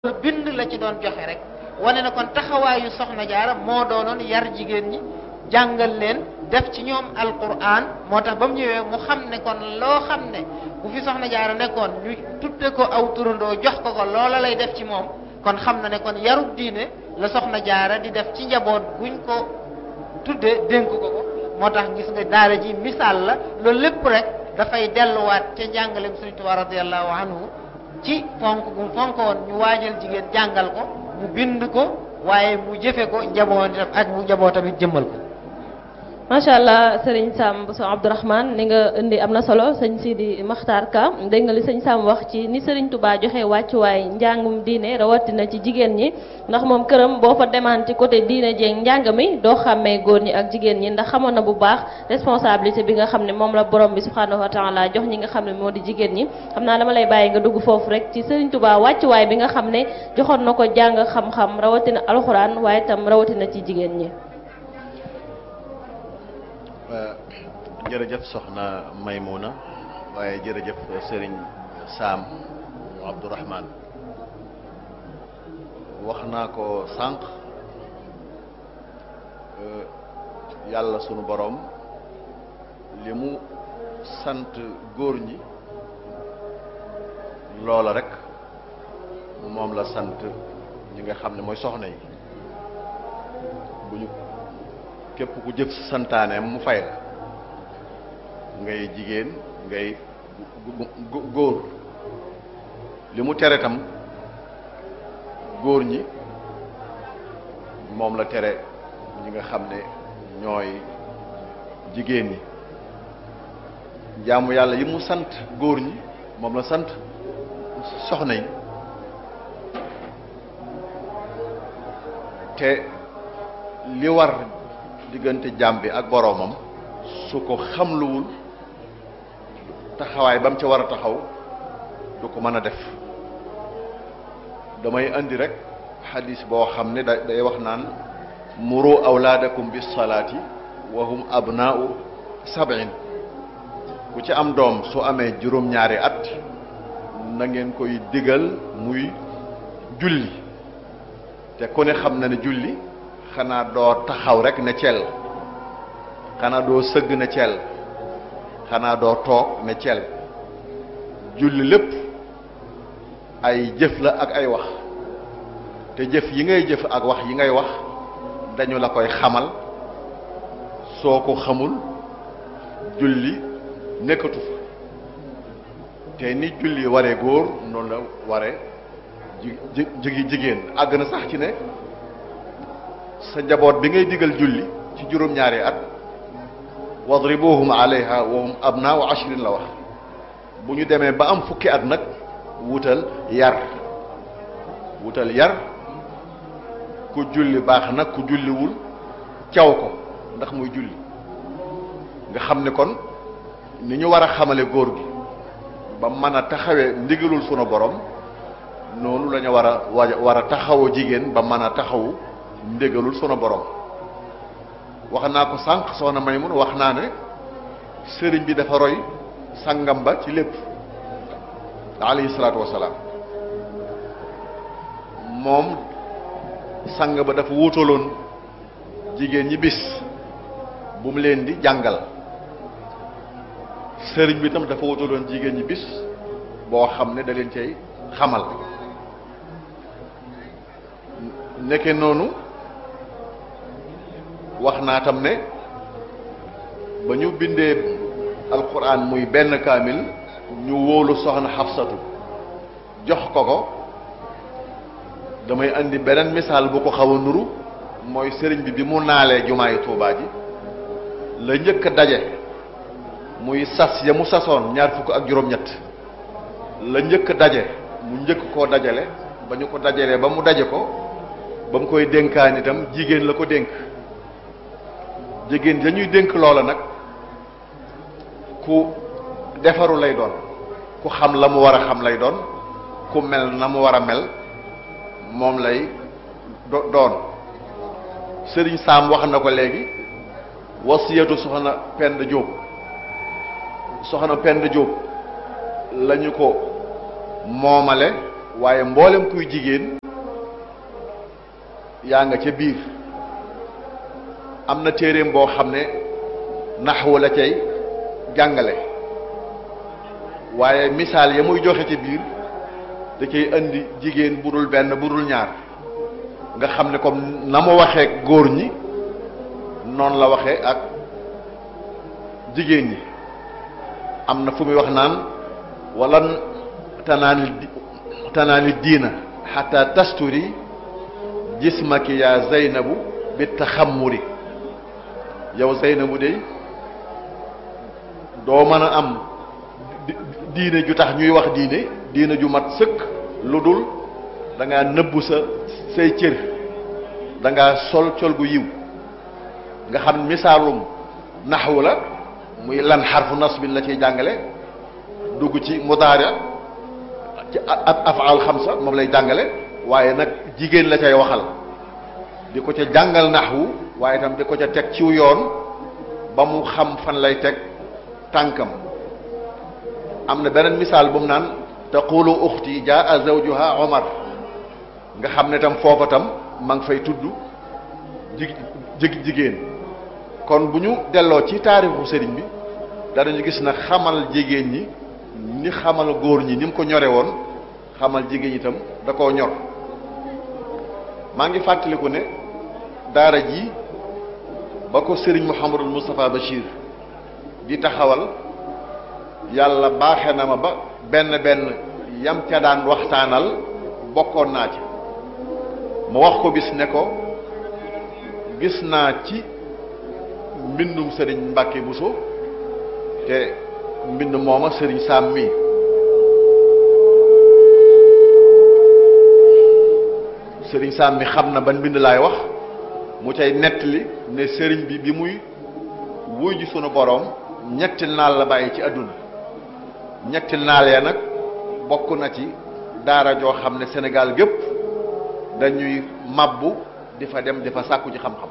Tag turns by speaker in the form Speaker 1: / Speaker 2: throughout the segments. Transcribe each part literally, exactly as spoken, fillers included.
Speaker 1: bind la ci doon joxe rek wane na kon taxawaayu soxna jaara moo doonoon yar jigéen ñi jàngal leen def ci ñoom alquran moo tax ba mu ñëwee mu xam ne kon loo xam ne bu fi soxna jaara nekkoon ñu tudde ko aw turandoo jox ko ko loola lay def ci moom kon xam na ne kon yarub diine la soxna jaara di def ci njaboot guñ ko tudde dénk ko ko moo tax gis nga daara ji misaal la loolu lépp rek dafay delluwaat ca njàngalem Sëriñ Tuubaa radiyallahu anhu ci fonk gu fonk woon ñu waajal jigéen jàngal ko mu bind ko waaye mu jëfe ko njabootam ak mu njabootam it jëmmal ko.
Speaker 2: macha allah sëriñ Sam Bousso Abdourahmane ni nga indi am na solo sëñ Sidi Makhtar Ka dégg nga li sëñ Sam wax ci ni sëriñ Touba joxe wàccuwaay njàngum diine rawatina ci jigéen ñi ndax moom këram boo fa demaan ci côté diine jeeg njàng mi doo xàmmee góor ñi ak jigéen ñi ndax xamoon na bu baax responsabilité bi nga xam ne moom la borom bi subhanahu wa taala jox ñi nga xam ne moo di jigéen ñi xam naa dama lay bàyyi nga dugg foofu rek ci sëriñ Touba wàccuwaay bi nga xam ne joxoon na ko jàng xam-xam rawatina alxuraan waaye itam rawatina ci jigéen ñi.
Speaker 3: jërëjëf soxna Maymuna waaye jërëjëf sëriñ Sam Abdourahmane wax naa ko sànq yàlla sunu boroom li mu sant góor ñi loola rek moom la sant ñi nga xam ne mooy soxna yi bu ñu képp ku jëf santaaneem mu fay la ngay jigéen ngay góor li mu tere tam góor ñi moom la tere ñi nga xam ne ñooy jigéen ñi jaamu yàlla yi mu sant góor ñi moom la sant soxna yi te li war diggante jaam bi ak boroomam su ko xamluwul taxawaay ba mu ca war a taxaw du ko mën a def damay andi rek xadis boo xam ne da day wax naan muru awlaadakum bis salaati wa hum abnaa'u sab'in ku ci am doom su amee juróom-ñaari at na ngeen koy digal muy julli te ku ne xam na ne julli xanaa doo taxaw rek ne ceel xanaa doo sëgg ne ceel xanaa doo toog ne ceel julli lépp ay jëf la ak ay wax te jëf yi ngay jëf ak wax yi ngay wax dañu la koy xamal soo ko xamul julli nekkatu fa te ni julli waree góor noonu la waree ji ji jigéen àgg na sax ci ne sa njaboot bi ngay digal julli ci juróom-ñaari at wadribuhum alayha wa hum abnaa'u ashrin la wax bu ñu demee ba am fukki at nag wutal yar wutal yar ku julli baax nag ku julliwul caw ko ndax muy julli nga xam ne kon ni ñu war a xamale góor gi ba mën a taxawee ndigalul sunu borom noonu la ñu war a war a taxawoo jigéen ba mën a taxawu ndigalul sunu borom wax naa ko sànq soxna Maymun wax naa ne sëriñ bi dafa roy sangam ba ci lépp alayhi salaatu wasalaam moom sang ba dafa wutaloon jigéen ñi bis bu mu leen di jàngal sëriñ bi tam dafa wutaloon jigéen ñi bis boo xam ne da leen cay xamal nekke noonu wax naa tam ne ba ñu bindee alquran muy benn kaamil ñu wóolu soxna Xafsatu jox ko ko damay andi beneen misaal bu ko xaw a nuru mooy sëriñ bi bi mu naalee jumaay Tuubaa ji la njëkk a daje muy sas ya mu sasoon ñaar fukk ak juróom-ñett la njëkk a daje mu njëkk koo dajale ba ñu ko dajalee ba mu daje ko ba mu koy dénkaan itam jigéen la ko dénk jigéen dañuy dénk loola nag ku defaru lay doon ku xam la mu war a xam lay doon ku mel na mu war a mel moom lay do doon sëriñ Saam wax na ko léegi wasiyatu soxna Penda Jóob soxna Penda Jóob lañu ko moomale waaye mboolem kuy jigéen yaa nga ca biir. am na téeréem boo xam ne naxwu la cay jàngale waaye misaal ya muy joxe ci biir da cay indi jigéen bu dul benn bu dul ñaar nga xam ne comme na mu waxee góor ñi noonu la waxee ak jigéen ñi. am na fu muy wax naan walan tanaani tanaani diina xata tasturi jismaki yaa Zeynabu bi taxammuri yow Zeynabu de doo mën a am diine ju tax ñuy wax diine diine ju mat sëkk lu dul da ngaa nëbbu sa say cër da ngaa sol col gu yiw nga xam misaalum naxwu la muy lan xarfu nasbin la ciy jàngale dugg ci mudaari ci afaal xamsa moom lay jàngale waaye nag jigéen la cay waxal di ko ca jàngal naxwu waaye itam di ko ca teg ciw yoon ba mu xam fan lay teg tànkam. am na beneen misaal bu mu naan taqulu uxti jaa zawjuha Omar nga xam ne tam foofa tam ma ngi fay tudd jig jig jigéen. kon bu ñu delloo ci taarixu sëriñ bi danañu gis na xamal jigéen ñi ni xamal góor ñi ni mu ko ñore woon xamal jigéen ñi itam da koo ñor. maa ngi fàttaliku ne daara ji ba ko sëriñ Mouhamadul Moustapha Bachir di taxawal yàlla baaxe na ma ba benn benn yam ca daan waxtaanal bokkoon naa ci ma wax ko bis ne ko gis naa ci mbindum sëriñ Mbàkke Buso te mbind mooma sëriñ Saam mi sëriñ Saam mi xam na ban mbind laay wax mu cay nettali ne sëriñ bi bi muy wuy ji sunu boroom ñetti naal la bàyyi ci àdduna ñetti naal ya nag bokk na ci daara joo xam ne Sénégal gépp dañuy mabbu di fa dem di fa sàkku ci xam-xam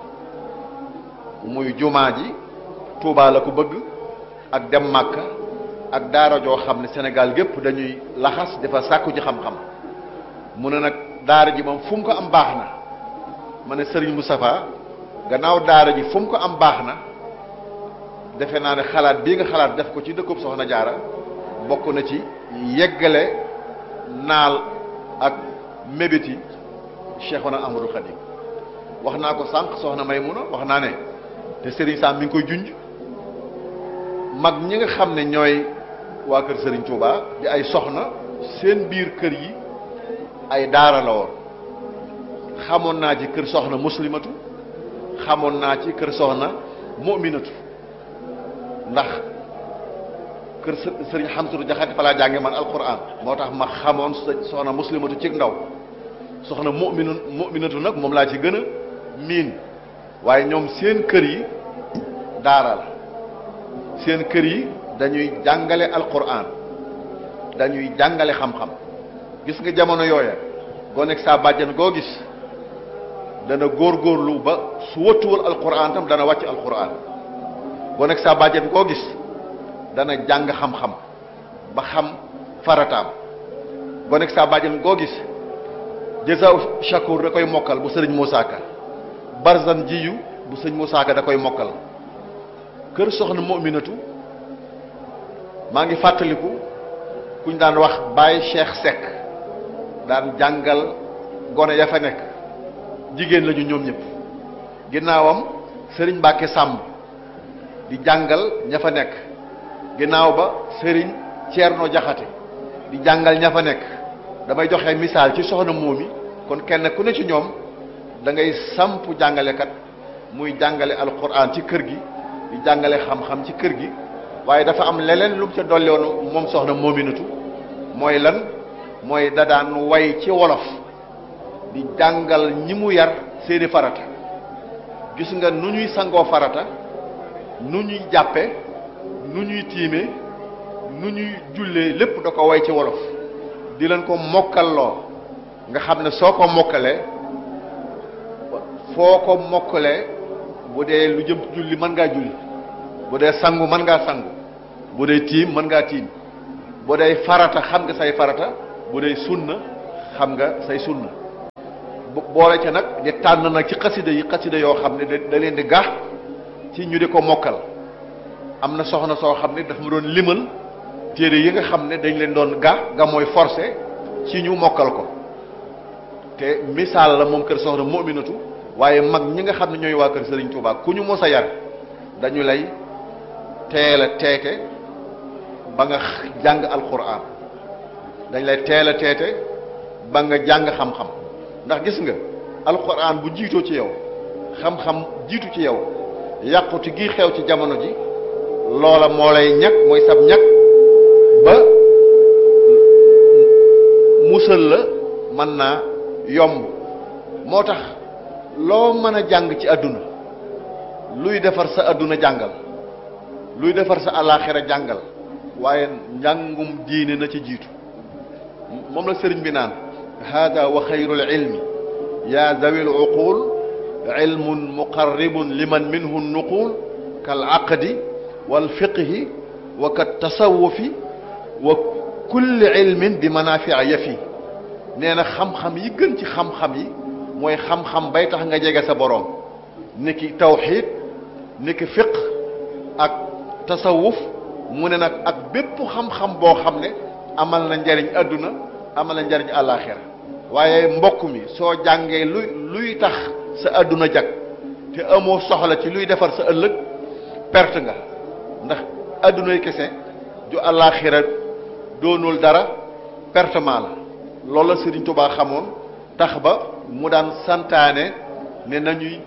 Speaker 3: muy jumaa ji Tuubaa la ko bëgg ak dem Màkka ak daara joo xam ne Sénégal gépp dañuy laxas di fa sàkku ci xam-xam mu ne nag daara ji moom fu mu ko am baax na ma ne Serigne Moustapha gannaaw daara ji fu mu ko am baax na defe naa ne xalaat bii nga xalaat def ko ci dëkkub Soxna Jaara bokk na ci yeggale naal ak mébéti Cheikhuna Ahmadou Khadim wax naa ko sànq soxna Maymuna wax naa ne te Serigne Sam mi ngi koy junj mag ñi nga xam ne ñooy waa kër Serigne Touba di ay soxna seen biir kër yi ay daara la woon xamoon naa ci kër soxna muslimatu xamoon naa ci kër soxna mu'minatu ndax kër sëriñ Xamsatu Jaxate fa laa jànge man alquran moo tax ma xamoon soxna muslimatu ci ndaw soxna mu'minu mu'minatu nag moom laa ci gën a miin waaye ñoom seen kër yi daara la seen kër yi dañuy jàngale alquran dañuy jàngale xam-xam gis nga jamono yooya gonek saa bàjjan goo gis dana góorgóorlu ba su wëttuwul alquran tam dana wàcc alquran gonek saa bàjjan goo gis dana jàng xam-xam ba xam farataam gonek saa bàjjan goo gis jazaa shakur da koy mokkal bu sëriñ Moussa Ka barzan jiyu bu sëriñ Moussa Ka da koy mokkal kër soxna mu'minatu maa ngi fàttaliku kuñ daan wax Baye Cheikh Seck daan jàngal gone ya fa nekk jigéen lañu ñoom ñëpp ginnaawam sëriñ Mbàkke Sàmb di jàngal ña fa nekk ginnaaw ba sëriñ Ceerno Jaxate di jàngal ña fa nekk damay joxe misaal ci soxna moomi kon kenn ku ne ci ñoom da ngay samp jàngalekat muy jàngale alquran ci kër gi di jàngale xam-xam ci kër gi waaye dafa am leneen lu mu ca dolli woon moom soxna moominatu mooy lan mooy da daan way ci wolof di jàngal ñi mu yar seeni farata gis nga nu ñuy sangoo farata nu ñuy jàppe nu ñuy tiime nu ñuy jullee lépp da ko way ci wolof di leen ko mokkalloo nga xam ne soo ko mokkalee foo ko mokkalee bu dee lu jëm julli mën ngaa julli bu dee sangu mën ngaa sangu bu dee tiim mën ngaa tiim bu dee farata xam nga say farata bu dee sunna xam nga say sunna boole ca nag di tànn nag ci xasida yi xasida yoo xam ne da leen di gaax ci ñu di ko mokkal am na soxna soo xam ne daf ma doon limal téere yi nga xam ne dañ leen doon ga ga mooy forcé ci ñu mokkal ko te misaal la moom kër soxna Muminatu waaye mag ñi nga xam ne ñooy waa kër Serigne Touba ku ñu mos a yar dañu lay teel a teete ba nga jàng alquran dañ lay teel a teete ba nga jàng xam-xam ndax gis nga alquran bu jiitoo ci yow xam-xam jiitu ci yow yàquti gi xew ci jamono ji loola moo lay ñag mooy sab ñag ba musal la mën naa yomb moo tax loo mën a jàng ci àdduna luy defar sa àdduna jàngal luy defar sa alaaxira jàngal waaye njàngum diine na ci jiitu moom la sëriñ bi naan hada wa xayrul ilmi ya zawil uqul ilmun muqarribun liman minhu nuqul kal aqdi wal fiqhi wa kat tasawufi wa kulli ilmin bi manafia yafi nee na xam-xam yi gën ci xam-xam yi mooy xam-xam bay tax nga jege sa boroom niki tawxiid niki fiq ak tasawuf mu ne nag ak bépp xam-xam boo xam ne amal na njariñ àdduna amal na njariñ àllaaxira waaye mbokk mi soo jàngee luy luy tax sa àdduna jag te amoo soxla ci luy defar sa ëllëg perte nga ndax àddunay kese ju àllaaxira doonul dara pertement la loolu la Sëriñ Tuubaa xamoon tax ba mu daan santaane ne nañuy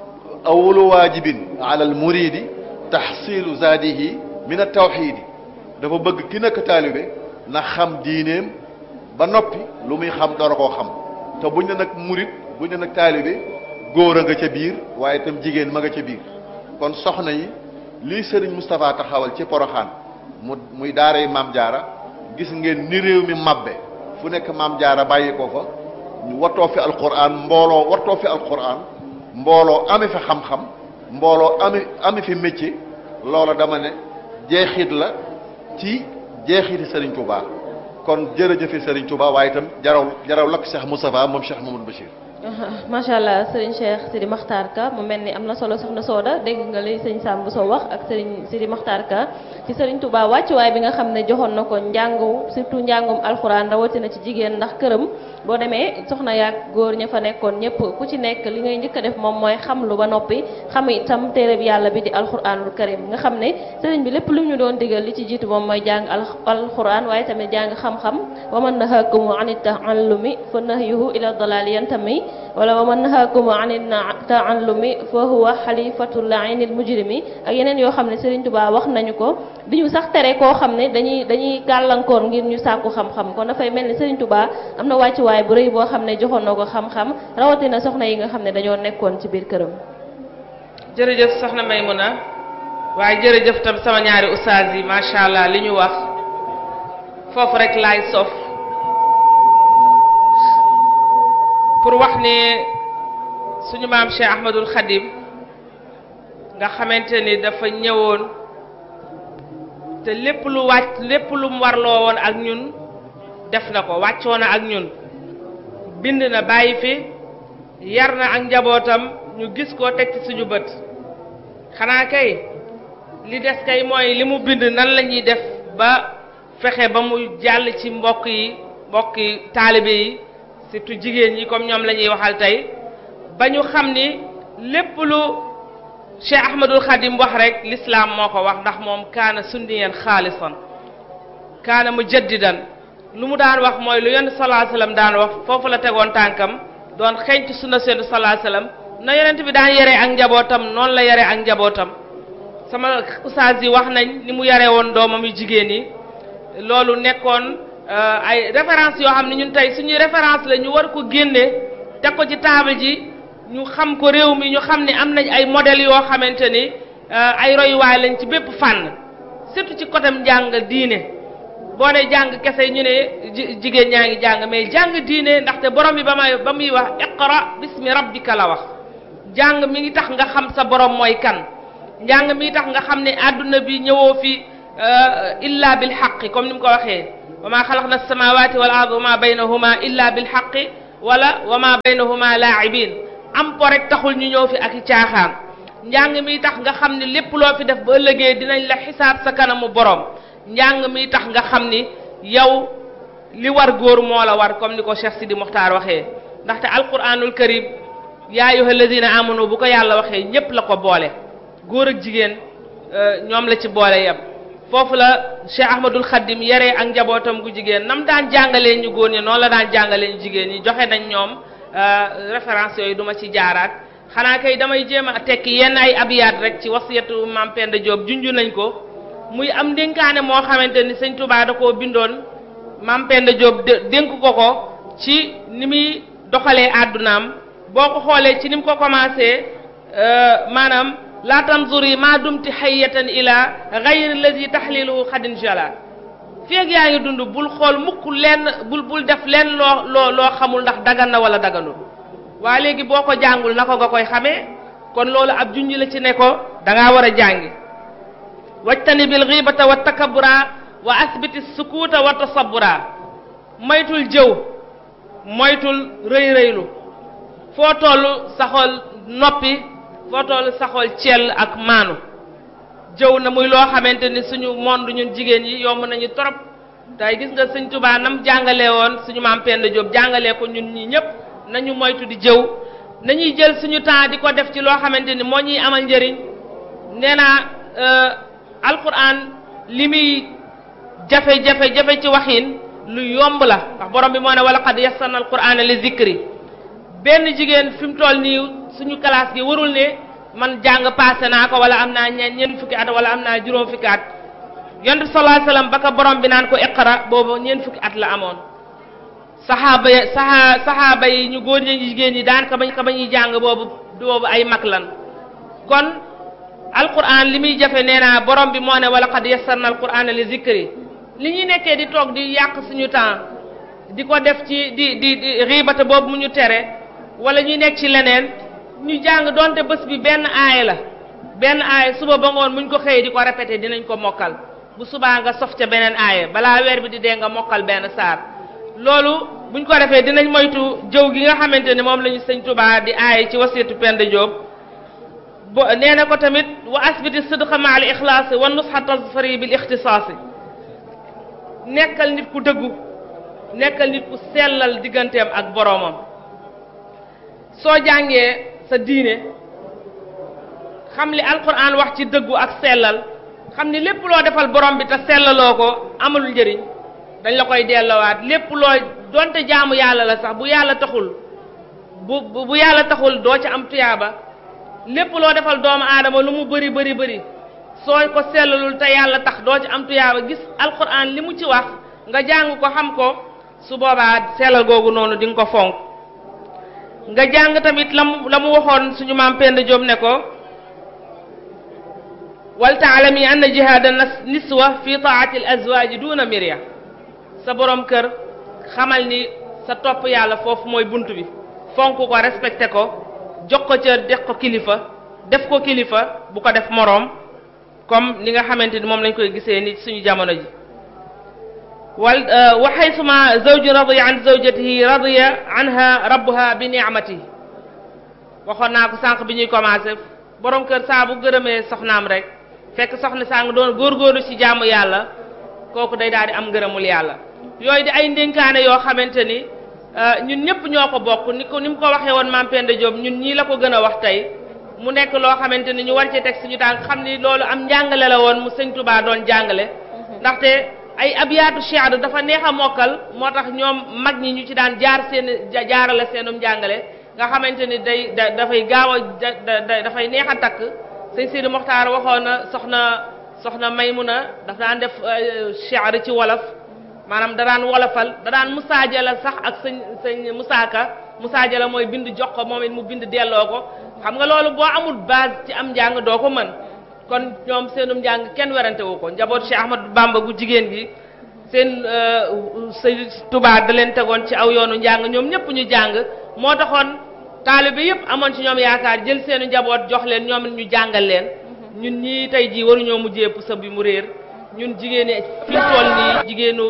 Speaker 3: awalu waajibin ala al muridi taxsilu zaadihi min at tawxiidi dafa bëgg ki nekk taalibe na xam diineem ba noppi lu muy xam door a koo xam te buñ ne nag murid buñ ne nag taalibe góor a nga ca biir waaye itam jigéen ma nga ca biir kon soxna yi lii Serigne Moustapha taxawal ci Poroxaan mu muy daaray Maam Jaara gis ngeen ni réew mi mabbe fu nekk Maam Jaara bàyyi ko fa ñu wattoo fi alquran mbooloo wattoo fi alquran mbooloo ame fi xam-xam mbooloo ame ame fi métier loola dama ne jeexit la ci jeexiti Serigne Touba kon jërëjëfe Serigne Touba waaye itam jaraw jaraw lakk Cheikh Moustapha moom Cheikh Mamadou Bachir.
Speaker 2: macha allah Serigne Cheikh Sidi Makhtar Ka mu mel ni am na solo soxna Soda dégg nga li sëñ Samb Sow wax ak Serigne Sidi Makhtar Ka ci Serigne Touba wàccuwaay bi nga xam ne joxoon na ko njàngu surtout njàngum alxuraan rawatina ci jigéen ndax këram boo demee soxna yaag góor ña fa nekkoon ñëpp ku ci nekk li ngay njëkk a def moom mooy xam lu ba noppi xam itam téere bi yàlla bi di alxuraanul karim nga xam ne Serigne bi lépp lu ñu doon digal li ci jiitu moom mooy jàng alxuraan waaye tamit jàng xam-xam wa man nahaakum ani taallumi fa nahyuhu ila dalaali yantami wala wa man nahaakum ani taallumi fa huwa xalifatul lainil mujrimi ak yeneen yoo xam ne Serigne Touba wax nañu ko bi ñu sax tere koo xam ne dañuy dañuy gàllankoor ngir ñu sàkku xam-xam kon dafay mel ni Serigne Touba am na wàccuwaay bu rëy boo xam ne joxoon na ko xam-xam rawatina soxna yi nga xam ne dañoo nekkoon ci biir këram.
Speaker 4: jërëjëf soxna Maymuna waaye jërëjëf tam sama ñaari ustaas yi macha allah li ñu wax foofu rek laay sof pour wax ne suñu maam Cheikh Ahmadul Khadim nga xamante ni dafa ñëwoon te lépp lu wàcc lépp lu mu warloo woon ak ñun def na ko wàccoo na ak ñun bind na bàyyi fi yar na ak njabootam ñu gis ko teg ci suñu bët xanaa kay li des kay mooy li mu bind nan la ñuy def ba fexe ba mu jàll ci mbokk yi mbokki taalibe yi surtout jigéen ñi comme ñoom la ñuy waxal tey ba ñu xam ni lépp lu Cheikh Ahmadul Khadim wax rek l'islam moo ko wax ndax moom kaana sunniyan xaalisan kaana mujaddidan lu mu daan wax mooy lu yonent sallallahu alayhi wasallam daan wax foofu la tegoon tànkam doon xeeñtu sunna seen sallallahu alayhi wasallam na yonent bi daan yare ak njabootam noonu la yare ak njabootam sama ustaas yi wax nañ ni mu yare woon doomam yu jigéen yi loolu nekkoon ay référence yoo xam ne ñun tey suñuy référence la ñu war ko génne teg ko ci table ji ñu xam ko réew mi ñu xam ne am nañ ay modèles yoo xamante ni ay royuwaay lañ ci bépp fànn surtout ci côté njàng diine boo ne jàng kese ñu ne jigéen ñaa ngi jàng mais jàng diine ndaxte borom bi ba may ba muy wax iqra bismi rabbika la wax jàng mi ngi tax nga xam sa borom mooy kan njàng mi ngi tax nga xam ne àdduna bi ñëwoo fi illa bil haqqi comme ni mu ko waxee wa ma xalaqna as-samawati wal arda wa ma baynahuma illa bil haqqi wala wa ma baynahuma laa'ibin am po rek taxul ñu ñëw fi ak i caaxaan njàng mi tax nga xam ni lépp loo fi def ba ëllëgee dinañ la xisaab sa kanamu borom njàng mi tax nga xam ni yow li war góor moo la war comme ni ko Cheikh Sidi Mokhtar waxee ndaxte alquranul karim yaa ayyuhal ladina amanu bu ko yàlla waxee ñépp la ko boole góor ak jigéen ñoom la ci boole yem foofu la Cheikh Ahmadul Khadim yaree ak njabootam gu jigéen nam daan jàngalee ñu góor ñi noonu la daan jàngalee ñu jigéen ñi joxe nañ ñoom référence yooyu duma ci jaaraat xanaa kay damay jéem a tekki yenn ay abiyaat rek ci wasiyatu Maam Penda Diop junju nañ ko muy am dénkaane moo xamante ni sëñ Touba da koo bindoon Maam Penda Diop dénk ko ko ci ni muy doxalee àddunaam boo ko xoolee ci ni mu ko commencé maanaam laa tanzuri maa dumti hayyatan ila ghayri allazi tahliluhu xadin jala feeg yaa ngi dund bul xool mukk lenn bul bul def lenn loo loo loo xamul ndax dagan na wala daganul waa léegi boo ko jàngul naka nga koy xamee kon loolu ab junj la ci ne ko dangaa war a jàngi wajtani bil ghibata wa takabbura wa asbiti sukuuta wa tasabbura moytul jëw moytul rëy rëylu foo toll saxool noppi foo toll saxool cell ak maanu jëw na muy loo xamante ni suñu monde ñun jigéen yi yomb nañu trop tey gis nga sëñ Tuubaa nam jàngalee woon suñu Maam Penda Diop jàngalee ko ñun ñi ñëpp nañu moytu di jëw nañuy jël suñu temps di ko def ci loo xamante ni moo ñuy amal njëriñ nee naa alquran li muy jafe-jafe jafe ci waxin lu yomb la ndax borom bi moo ne wala qad yassarna alqur'ana li zikri benn jigéen fi mu toll nii suñu classe gi warul ne man jàng passé naa ko wala am naa ñeent ñeent fukki at wala am naa juróom fukki at yonent sallallahu alayhi wasallam ba ko borom bi naan ko iqra boobu ñeent fukki at la amoon saxaaba ya saxa saxaaba yi ñu góor ñi jigéen ñi daan ka bañ ka bañuy jàng boobu boobu ay mag lan kon alquran li muy jafe nee naa borom bi moo ne wala qad yassarna alqur'ana li zikri li ñuy nekkee di toog di yàq suñu temps di ko def ci di di di riibata boobu mu ñu tere wala ñuy nekk ci leneen ñu jàng donte bés bi benn aaya la benn aaya suba ba ngoon muñ ko xëyee di ko répété dinañ ko mokkal bu subaa nga sof ca beneen aaya balaa weer bi di dee nga mokkal benn saar loolu buñ ko defee dinañ moytu jëw gi nga xamante ni moom la ñu sëñ Tuubaa di aaya ci wasiyatu Penda Diop bo nee na ko tamit wa asbiti sidqa ma al ixlaasi wa nusxa tasfari bil ixtisaasi nekkal nit ku dëggu nekkal nit ku sellal digganteem ak boroomam soo jàngee sa diine xam li alquran wax ci dëggu ak sellal xam ni lépp loo defal borom bi te sellaloo ko amul njëriñ dañ la koy delloowaat lépp loo donte jaamu yàlla la sax bu yàlla taxul bu bu yàlla taxul doo ci am tuyaaba lépp loo defal doomu aadama lu mu bëri bëri bëri soo ko sellalul te yàlla tax doo ci am tuyaaba gis alquran li mu ci wax nga jàng ko xam ko su boobaa sellal googu noonu di nga ko fonk nga jàng tamit la mu la mu waxoon suñu Maam Penda Diop ne ko wal taalami anna jihaada niswa fi taati al azwaaji duna mirya sa borom kër xamal ni sa topp yàlla foofu mooy bunt bi fonk ko respecté ko jox ko cër def ko kilifa def ko kilifa bu ko def moroom comme ni nga xamante ni moom lañ koy gisee ni suñu jamono ji wal wa haysuma zawju radiya an zawjatihi radiya anha rabbuha bi ni'matihi waxoon naa ko sànq bi ñuy commencé borom kër saa bu gërëmee soxnaam rek fekk soxna saa nga doon góorgóorlu ci jaamu yàlla kooku day daal di am ngërëmul yàlla yooyu di ay ndénkaane yoo xamante ni ñun ñëpp ñoo ko bokk ni ko ni mu ko waxee woon Maam Penda Diop ñun ñii la ko gën a wax tey mu nekk loo xamante ni ñu war cee teg suñu tànk xam ni loolu am njàngale la woon mu sëñ Touba doon jàngale ndaxte ay abiyaatu shi'r dafa neex a mokkal moo tax ñoom mag ñi ñu ci daan jaar seen jaarale seenum njàngale nga xamante ni day dafay gaaw a dafay neex a takk sëñ Sidi Mokhtar waxoon na soxna soxna Maymuna daf daan def shi'r ci wolof maanaam da daan wolofal da daan musaajala sax ak sëñ sëñ musaaka musaajala mooy bind jox ko moom it mu bind delloo ko xam nga loolu boo amul base ci am njàng doo ko mën kon ñoom seenum njàng kenn werante wu ko njaboot Cheikh Ahmadou Bamba gu jigéen gi seen sëñ Touba da leen tegoon ci aw yoonu njàng ñoom ñëpp ñu jàng moo taxoon taalibe yëpp amoon ci ñoom yaakaar jël seenu njaboot jox leen ñoom ñu jàngal leen ñun ñii tey jii waruñoo mujjee pusa bi mu réer ñun jigéen ñi fi toll nii jigéenu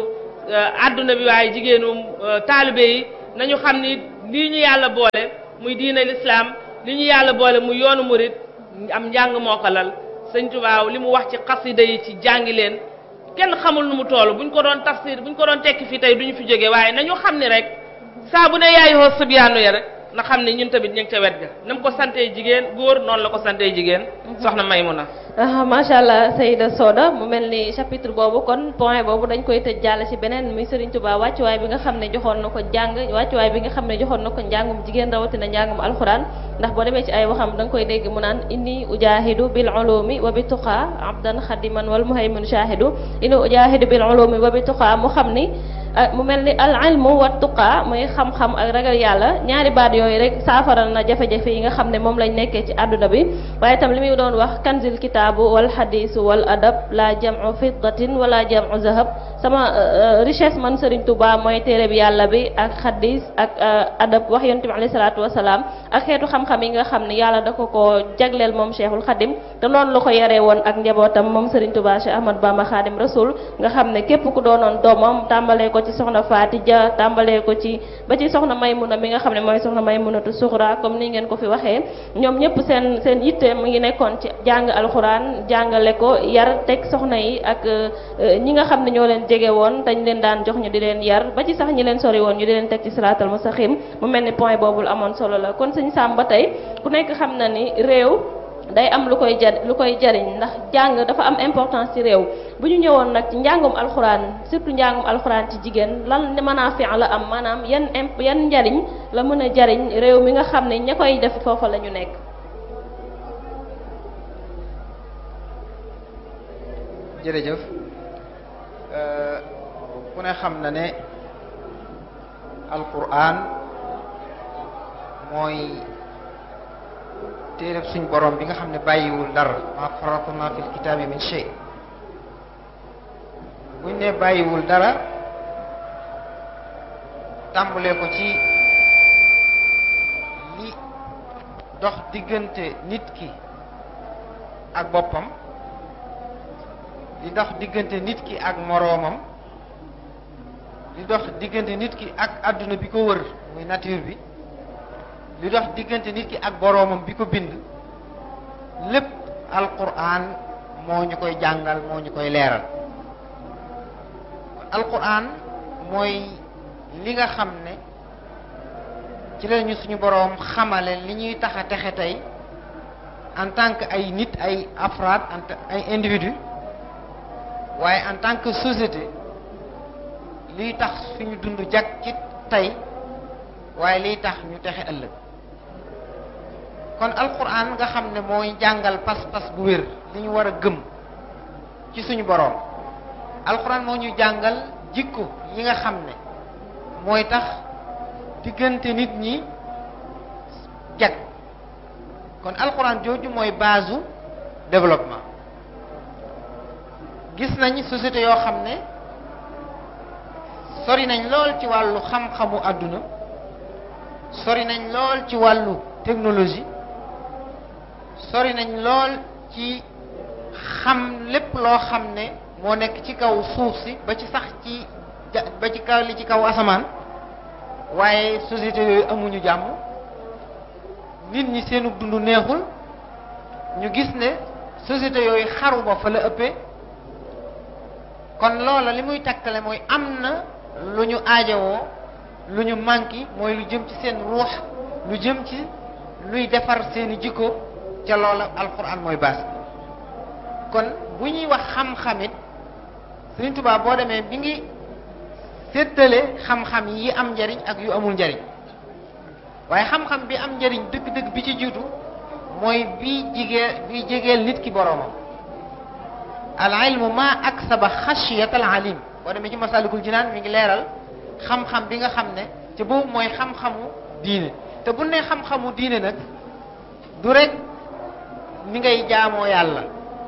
Speaker 4: àdduna bi waaye jigéenu taalibe yi nañu xam ni lii ñu yàlla boole muy diine l'islam li ñu yàlla boole muy yoonu murit am njàng moo ko lal sëñ Tuubaa li mu wax ci xasida yi ci jàngi leen kenn xamul nu mu toll buñ ko doon tafsir buñ ko doon tekki fii tey duñu fi jógee waaye nañu xam ni rek saa bu ne yaay hoo subyaanu ya rek na xam ne ñun tamit ñu ngi ca wet ga na mu ko santee jigéen góor noonu la ko santee jigéen soxna Maymuna
Speaker 2: macha allah Seyda Soda mu mel ni chapitre boobu kon point boobu dañ koy tëj jàll ci beneen muy Serigne Touba wàccuwaay bi nga xam ne joxoon na ko jàng wàccuwaay bi nga xam ne joxoon na ko njàngum jigéen rawatina njàngum alxuraan ndax boo demee ci ay waxam da nga koy dégg mu naan inni ujahidu bil ulumi wa bi tuqa abdan xadiman wal muhaymin shahidu inni ujahidu bil ulumi wa bi tuqa mu xam ni mu mel ni al ilmu wa tuqa muy xam-xam ak ragal yàlla ñaari baat yooyu rek saafaral na jafe-jafe yi nga xam ne moom lañ nekkee ci àdduna bi waaye itam li muy doon wax kanzil kitaabu wal hadisu wal adab la jam'u fiddatin wala jam'u zahab sama richesse man Serigne Touba mooy téere bi yàlla bi ak hadis ak adab wax yonent bi alayhi salaatu wasalaam ak xeetu xam-xam yi nga xam ne yàlla da ko ko jagleel moom Cheikhul Khadim te loolu la ko yaree woon ak njabootam moom Serigne Touba Cheikh Ahmad Bamba Khadim Rasoul nga xam ne képp ku doonoon doomam tàmbalee ko ci soxna Fatija tàmbalee ko ci ba ci soxna Maymuna mi nga xam ne mooy soxna Maymunatu Suxra comme ni ngeen ko fi waxee ñoom ñëpp seen seen yitte mu ngi nekkoon ci jàng alxuraan jàngale ko yar teg soxna yi ak ñi nga xam ne ñoo leen jege woon dañ leen daan jox ñu di leen yar ba ci sax ñi leen sori woon ñu di leen teg ci siraatal mustaqim mu mel ni point boobul amoon solo la kon sëñ Sam ba tey ku nekk xam na ni réew day am lu koy jar lu koy jariñ ndax jàng dafa am importance ci réew bu ñu ñëwoon nag ci njàngum alxuraan surtout njàngum alxuraan ci jigéen lan manaafi la am maanaam yan imp yan njariñ la mën a jariñ réew mi nga xam ne ña koy def foofa la ñu nekk.
Speaker 1: jërëjëf ku ne xam na ne alquran mooy téereb suñ borom bi nga xam ne bàyyiwul dara ma faratna fil kitaabi min shay buñ ne bàyyiwul dara tàmbalee ko ci li dox diggante nit ki ak boppam li dox diggante nit ki ak moroomam li dox diggante nit ki ak àdduna bi ko wër muy nature bi li dox diggante nit ki ak boroomam bi ko bind lépp alquran moo ñu koy jàngal moo ñu koy leeral alquran mooy li nga xam ne ci la ñu suñu boroom xamale li ñuy tax a texe tey en tant que ay nit ay afraad ay individu waaye en tant que société liy tax suñu dund jag ci tey waaye liy tax ñu texe ëllëg kon alquran nga xam ne mooy jàngal pas-pas bu wér li ñu war a gëm ci suñu boroom alquran moo ñu jàngal jikko yi nga xam ne mooy tax diggante nit ñi jag kon alquran jooju mooy base développement gis nañ société yoo xam ne sori nañ lool ci wàllu xam-xamu àdduna sori nañ lool ci wàllu technologie sori nañ lool ci xam lépp loo xam ne moo nekk ci kaw suuf si ba ci sax ci ba ci kaw li ci kaw asamaan waaye société yooyu amuñu jàmm nit ñi seenu dund neexul ñu gis ne société yooyu xaru ba fa la ëppee kon loola li muy takkale mooy am na lu ñu aajowoo lu ñu manqué mooy lu jëm ci seen ruux lu jëm ci luy defar seeni jikko ca loola alquran mooy baas kon bu ñuy wax xam-xamit Sëriñ Tuubaa boo demee bi ngi séddale xam-xam yi am njariñ ak yu amul njariñ waaye xam-xam bi am njariñ dëgg-dëgg bi ci jiitu mooy bi jigee bi jegeel nit ki boroomam al ilmu ma aksaba xashiyat al alim boo demee ci masalikul jinaan mi ngi leeral xam-xam bi nga xam ne te boobu mooy xam-xamu diine te bu ne xam-xamu diine nag du rek ni ngay jaamoo yàlla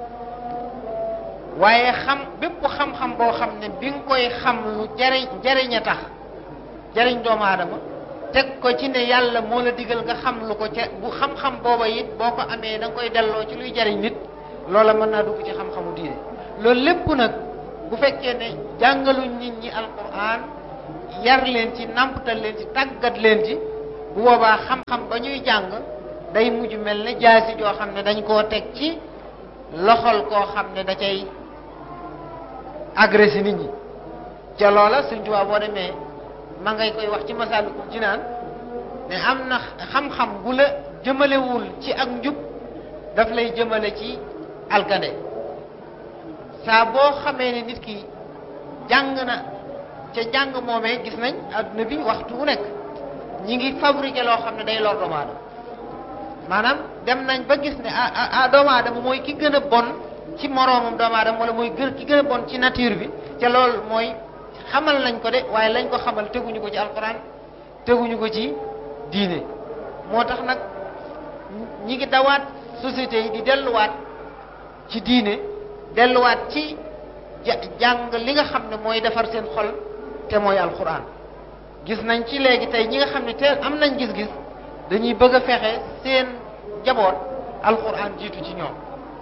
Speaker 1: waaye xam bépp xam-xam boo xam ne bi nga koy xam lu jariñ jariñ a tax jariñ doomu aadama teg ko ci ne yàlla moo la digal nga xam lu ko ca bu xam-xam booba it boo ko amee da nga koy delloo ci luy jariñ nit loola mën naa dugg ci xam-xamu diine loolu lépp nag bu fekkee ne jàngaluñ nit ñi alquran yar leen ci nampatal leen ci tàggat leen ci bu boobaa xam-xam ba ñuy jàng day mujj mel ne jaasi joo xam ne dañ koo teg ci loxol koo xam ne da cay agressé nit ñi ca loola Sëriñ Tuubaa boo demee ma ngay koy wax ci Masaalikul Jinaan ne am na xam-xam bu la jëmalewul ci ak njub daf lay jëmale ci alkande saa boo xamee ne nit ki jàng na ca jàng moomee gis nañ adduna bi waxtu wu nekk ñi ngi fabriqué loo xam ne day lor doomu aadama maanaam dem nañ ba gis ne ah ah doomu aadama mooy ki gën a bon ci moroomam doomu aadama wala mooy gën ki gën a bon ci nature bi ca loolu mooy xamal nañ ko de waaye lañ ko xamal teguñu ko ci alxuraan teguñu ko ci diine moo tax nag ñi ngi dawaat société yi di delluwaat ci diine delluwaat ci jàng li nga xam ne mooy defar seen xol te mooy alxuraan gis nañ ci léegi tey ñi nga xam ne teel am nañ gis-gis dañuy bëgg a fexe seen jaboot alxuraan jiitu ci ñoom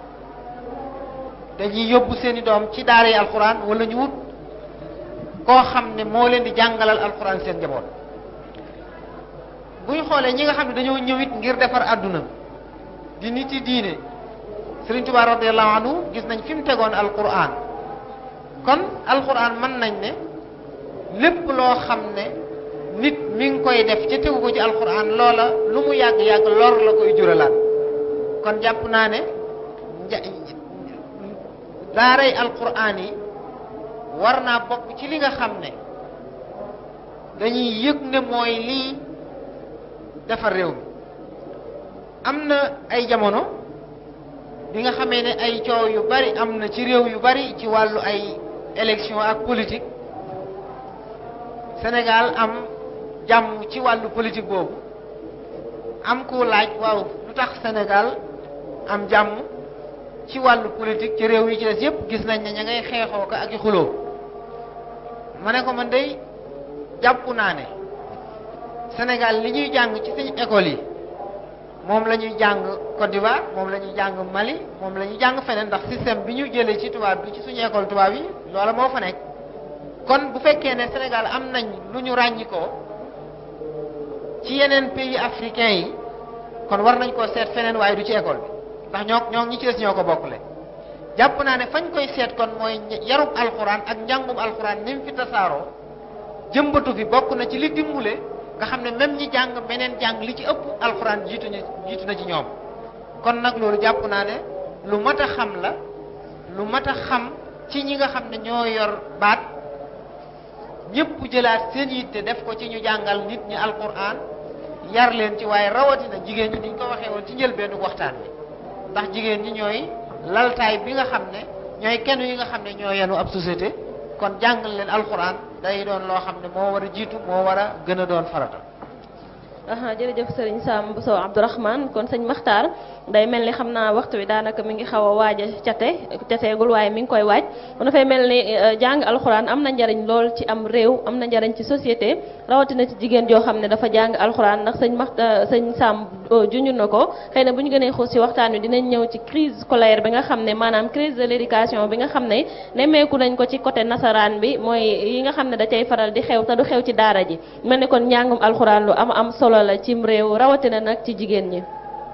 Speaker 1: dañuy yóbbu seeni doom ci daara yi alxuraan wala ñu wut koo xam ne moo leen di jàngalal alxuraan seen jaboot bu ñu xoolee ñi nga xam ne dañoo ñëwit ngir defar àdduna di nit yi diine Sëriñ Tuubaa radiyallahu anhu gis nañ fi mu tegoon alxuraan kon alxuraan mën nañ ne lépp loo xam ne nit mi ngi koy def ci tegu ko ci alxuraan loola lu mu yàgg-yàgg lor la koy juralaat kon jàpp naa ne daaray alxuraan yi war naa bokk ci li nga xam ne dañuy yëg ne mooy lii defar réew mi am na ay jamono bi nga xamee ne ay coow yu bari am na ci réew yu bari ci wàllu ay élection ak politique Sénégal am jàmm ci wàllu politique boobu am ku laaj waaw lu tax Sénégal am jàmm ci wàllu politique ci réew yi ci des yépp gis nañ ne ña ngay xeexoo ko ak i xuloo ma ne ko man day jàpp naa ne Sénégal li ñuy jàng ci suñu école yi moom la ñuy jàng Côte d'Ivoire moom la ñuy jàng Mali moom la ñuy jàng feneen ndax système bi ñu jëlee ci tubaab bi ci suñu école tubaab yi loola moo fa nekk kon bu fekkee ne Sénégal am nañ lu ñu ràññikoo ci yeneen pays africains yi kon war nañ koo seet feneen waaye du ci école bi ndax ñoo ñoo ñi ci des ñoo ko bokkule jàpp naa ne fañ koy seet kon mooy yarub alxuraan ak njàngum alxuraan ni mu fi tasaaroo jëmbatu fi bokk na ci li dimbule nga xam ne même ñi jàng beneen jàng li ci ëpp alxuraan jiitu ñu jiitu na ci ñoom kon nag loolu jàpp naa ne lu mat a xam la lu mat a xam ci ñi nga xam ne ñoo yor baat ñëpp jëlaat seen yitte def ko ci ñu jàngal nit ñi alxuraan yar leen ci waaye rawatina jigéen ñi niñ ko waxee woon ci njëlbeenu waxtaan bi ndax jigéen ñi ñooy laltaay bi nga xam ne ñooy kenn yi nga xam ne ñoo yenu ab société kon jàngal leen alxuraan day doon loo xam ne moo war a jiitu moo war a gën a doon farata.
Speaker 2: aha jërëjëf sëriñ Sam Bousso Abdourahmane kon sëñ Makhtar day mel ni xam naa waxtu wi daanaka mi ngi xaw a waaj a cate cateegul waaye mi ngi koy waaj kon dafay mel ni jàng alxuraan am na njariñ lool ci am réew am na njariñ ci société rawatina ci jigéen joo xam ne dafa jàng alxuraan ndax sëñ Makhtar sëñ Sam juñu na ko xëy na bu ñu gënee xuus ci waxtaan wi dinañ ñëw ci crise scolaire bi nga xam ne maanaam crise de l'éducation bi nga xam ne nemmeeku nañ ko ci côté nasaraan bi mooy yi nga xam ne da cay faral di xew te du xew ci daara ji mel ni kon njàngum alxuraan lu am am solo la cim réew rawatina nag ci jigéen ñi.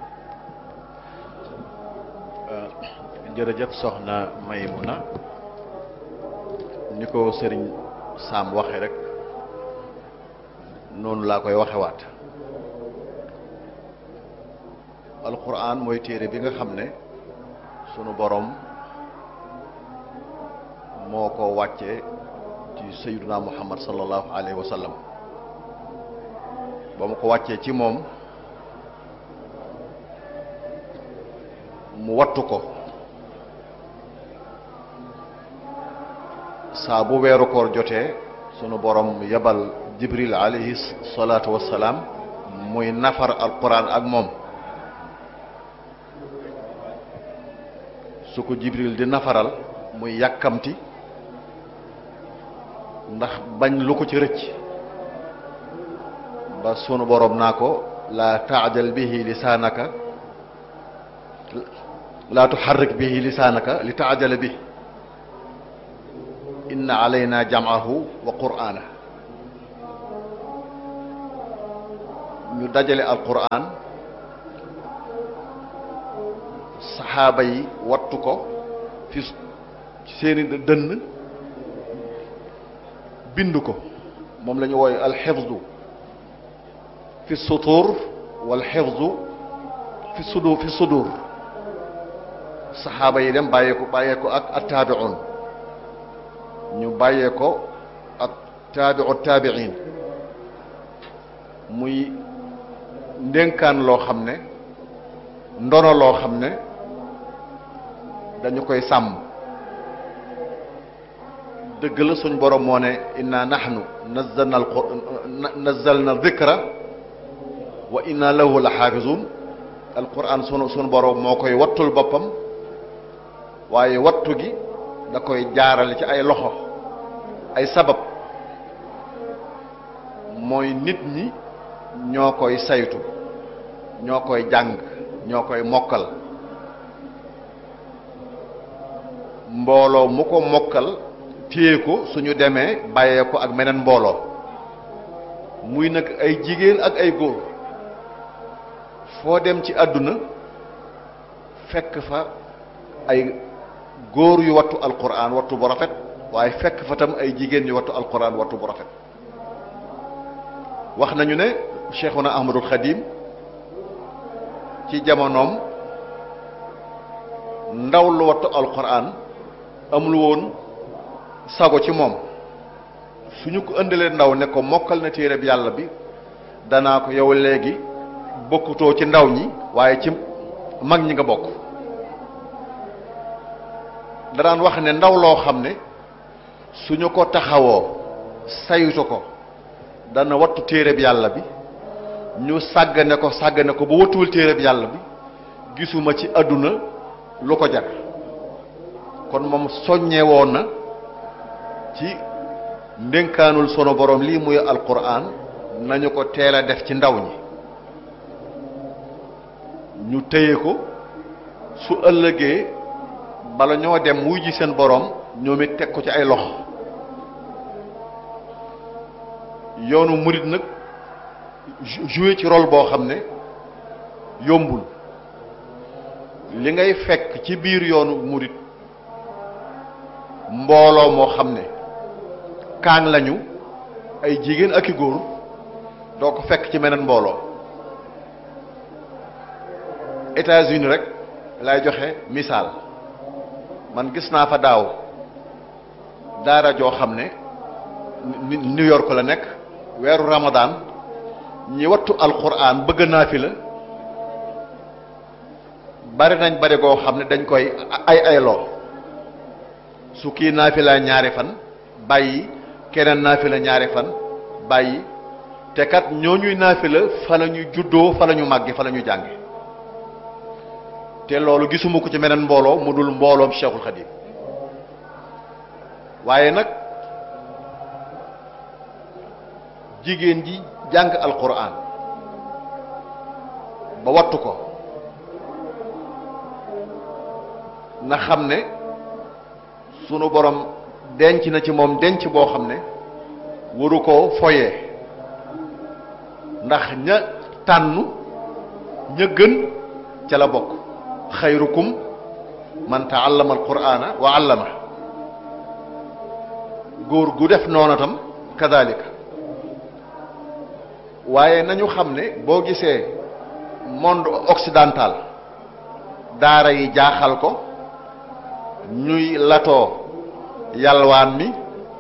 Speaker 3: jërëjëf soxna Maymuna ni ko sëriñ Sam waxe rek noonu laa koy waxewaat alquran mooy téere bi nga xam ne sunu borom moo ko wàcce ci sayyiduna Muhammad sallallahu alayhi wa sallam ba mu ko wàccee ci moom mu wattu ko saa bu weeru koor jotee sunu borom yebal Jibril alayhi salaatu wassalaam muy nafar alquran ak moom su ko Jibril di nafaral muy yàkkamti ndax bañ lu ko ci rëcc ba sunu borom naa ko laa taajal bihi lisaanaka laa tuharrik bihi lisaanaka li taajala bi inna alayna jam'ahu wa qur'ana ñu dajale alquran saxaaba yi wattu ko fi seeni dënn bind ko moom la ñu wooye alxifdu fi sutur wal xifdu fi sudur fi sudur saxaaba yi dem bàyyee ko bàyyee ko ak attaabi'un ñu bàyyee ko ak taabi'u taabi'in muy ndénkaan loo xam ne ndono loo xam ne dañu koy sàmm dëgg la suñ borom moo ne inna nahnu nazzalna al nazzalna dhikra wa inna lahu la xaafizun alquran sunu sunu borom moo koy wattul boppam waaye wattu gi da koy jaarale ci ay loxo ay sabab mooy nit ñi ñoo koy saytu ñoo koy jàng ñoo koy mokkal mbooloo mu ko mokkal téye ko suñu demee bàyyee ko ak meneen mbooloo muy nag ay jigéen ak ay góor foo dem ci àdduna fekk fa ay góor yu wattu alquran wattu bu rafet waaye fekk fa tam ay jigéen yu wattu alquran wattu bu rafet wax nañu ne Cheikhuna Ahmadul Khadim ci jamonoom ndaw lu wattu alquran amul woon sago ci moom suñu ko ëndalee ndaw ne ko mokkal na téere bi yàlla bi danaa ko yow léegi bokkutoo ci ndaw ñi waaye ci mag ñi nga bokk danaan wax ne ndaw loo xam ne suñu ko taxawoo saytu ko dana wattu téere bi yàlla bi ñu sàggane ko sàggane ko ba wattuwul téere bi yàlla bi gisuma ci àdduna lu ko jar kon moom soññee woon na ci ndénkaanul sunu borom lii muy alquran nañu ko teel a def ci ndaw ñi ñu téye ko su ëllëgee bala ñoo dem wuy ji seen borom ñoom it teg ko ci ay loxo yoonu murit nag joué ci rôle boo xam ne yombul li ngay fekk ci biir yoonu murit mbooloo moo xam ne kaan lañu ay jigéen ak i góor doo ko fekk ci meneen mbooloo États-Unis rek lay joxe misaal man gis naa fa daaw daara joo xam ne New York la nekk weeru Ramadan ñi wattu alquran bëgg naa fi la bari nañ bari goo xam ne dañ koy ay ayloo su kii naafila ñaari fan bàyyi keneen naafila ñaari fan bàyyi te kat ñooñuy naafila fa la ñu juddoo fa la ñu màgge fa la ñu jànge te loolu gisuma ko ci meneen mbooloo mu dul mbooloom Cheikhul Khadim waaye nag jigéen ji jàng alquran ba wattu ko na xam ne sunu borom denc na ci moom denc boo xam ne waru ko foyee ndax ña tànn ña gën ca la bokk xayrukum man taallama alqur'ana wa allama góor gu def noonu tam kadalika waaye nañu xam ne boo gisee monde occidental daara yi jaaxal ko ñuy latoo yalwaan mi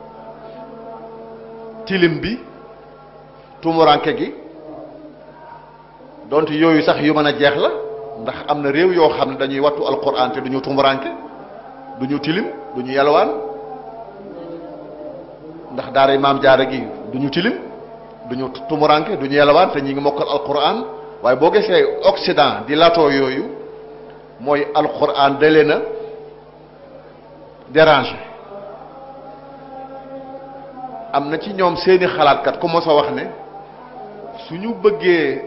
Speaker 3: tilim bi tumuranke gi donte yooyu sax yu mën a jeex la ndax am na réew yoo xam ne dañuy wattu alquran te duñu tumuranke duñu tilim duñu yalwaan ndax daara yi maam jaara gi duñu tilim duñu tumuranke duñu yalwaan te ñi ngi mokkal alquran waaye boo gisee Occident di latoo yooyu mooy alquran dalee na déranger am na ci ñoom seeni xalaatkat ku mos a wax ne suñu bëggee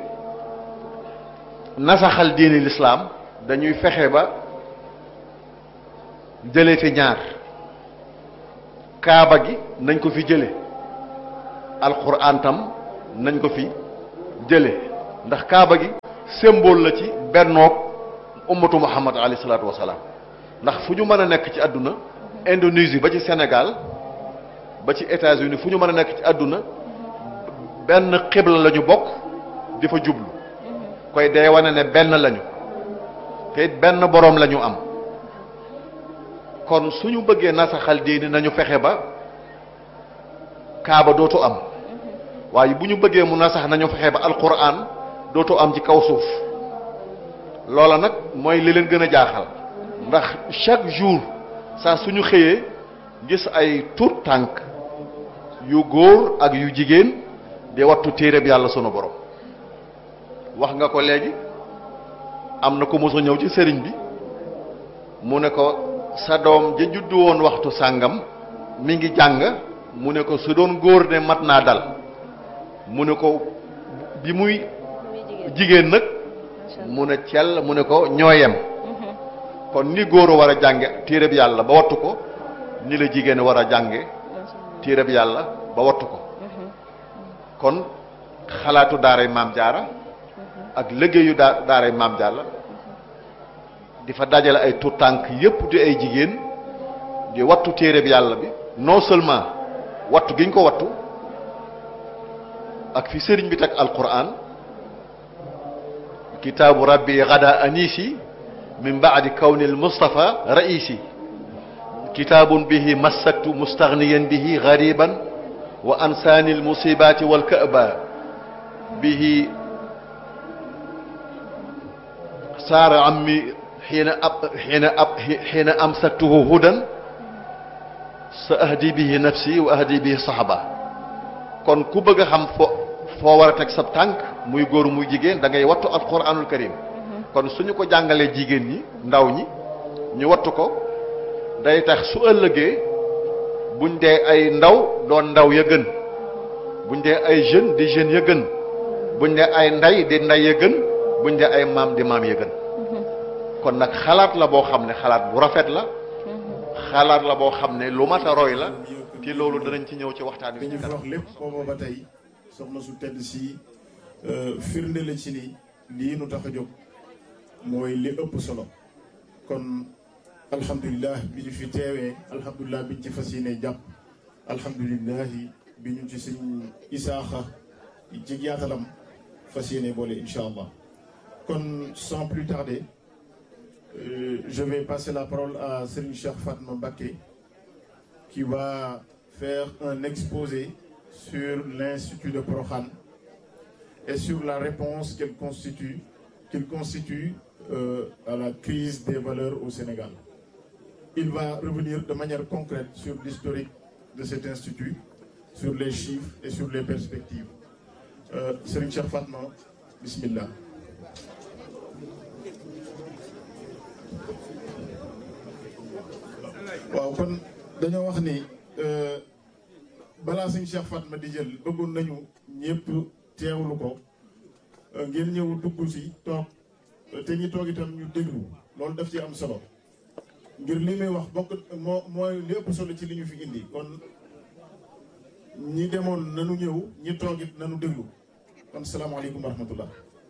Speaker 3: nasaxal diini lislaam dañuy fexe ba jëlee fi ñaar kaaba gi nañ ko fi jële alquran tam nañ ko fi jële ndax kaaba gi symbole la ci bennoog ummatu muhammad alayhi salaatu wasalaam ndax fu ñu mën a nekk ci àdduna Indonésie ba ci Sénégal ba ci États-Unis fu ñu mën a nekk ci àdduna benn xibla la ñu bokk di fa jublu koy day wane ne benn lañu te it benn boroom la ñu am kon suñu bëggee nasaxal diini nañu fexe ba kaaba dootu am waaye bu ñu bëggee mu nasax nañu fexe ba alquran dootu am ci kaw suuf loola nag mooy li leen gën a jaaxal ndax chaque jour saa suñu xëyee gis ay tur tànk yu góor ak yu jigéen di wattu téereb yàlla sunu borom wax nga ko léegi am na ko mos a ñëw ci sëriñ bi mu ne ko sa doom ja juddu woon waxtu sàngam mi ngi jàng mu ne ko su doon góor ne mat naa dal mu ne ko bi muy jigéen nag mu ne cell mu ne ko ñooyem kon ni góor war a jànge téereb yàlla ba wattu ko ni la jigéen war a jànge téereb yàlla ba wattu ko kon xalaatu daaray maam jaara ak liggéeyu daa daaray maam jaara di fa dajale ay tur tànk yépp di ay jigéen di wattu téereb yàlla bi non seulement wattu giñ ko wattu ak fi sëriñ bi teg alquran kitaabu rabbi gada anisi min baadi kawni almustafa raisi kitaabun bihi massaktu mustaghniyan bihi ghariban wa ansaani almusibati walka'ba bihi saara ammi xiina ab xiina ab xiina amsaktuhu hudan sa ahdi bihi nafsi wa ahdi bihi sahaba kon ku bëgg a xam fo foo war a teg sa tànk muy góor muy jigéen da ngay wattu alquranul karim kon suñu ko jàngalee jigéen ñi ndaw ñi ñu wattu ko day tax su ëllëgee buñ dee ay ndaw doon ndaw ya gën buñ dee ay jeune di jeunes ya gën buñ dee ay nday di nday ya gën buñ dee ay maam di maam ya gën kon nag xalaat la boo xam ne xalaat bu rafet la xalaat la boo xam ne lu mat a roy la te loolu danañ ci ñëw ci waxtaan wi.
Speaker 5: ñu fi wax lépp booba ba tey soxna su tedd si firnde la ci ni lii nu tax a jóg mooy li ëpp solo kon alhamdulilah bi ñu fi teewee alhamdulilah bi ñu ci fas yéene jàpp alhamdulilah bi ñu ci sëñ isaaxa ci yaatalam fas yéene boole incha allah kon sans plus tarder euh, je vais passer la parole à Serigne Cheikh Fatma Mbacké qui va faire un exposé sur l'Institut de Prokhane et sur la réponse qu'elle constitue, qu'il constitue euh, à la crise des valeurs au Sénégal. Il va revenir de manière concrète sur l'historique de cet institut, sur les chiffres et sur les perspectives. Euh, Serigne Cheikh Fatma, bismillah. waaw kon dañoo wax ni balaa Serigne Cheikh Fatma di jël bëggoon nañu ñëpp teewlu ko ngeen ñëw dugg ci toog te ñi toog itam ñu déglu loolu daf ci am solo ngir li muy wax bokk moo mooy li ëpp solo ci li ñu fi indi kon ñi demoon nanu ñëw ñi toog it nanu déglu kon salaamaaleykum wa rahmatullah.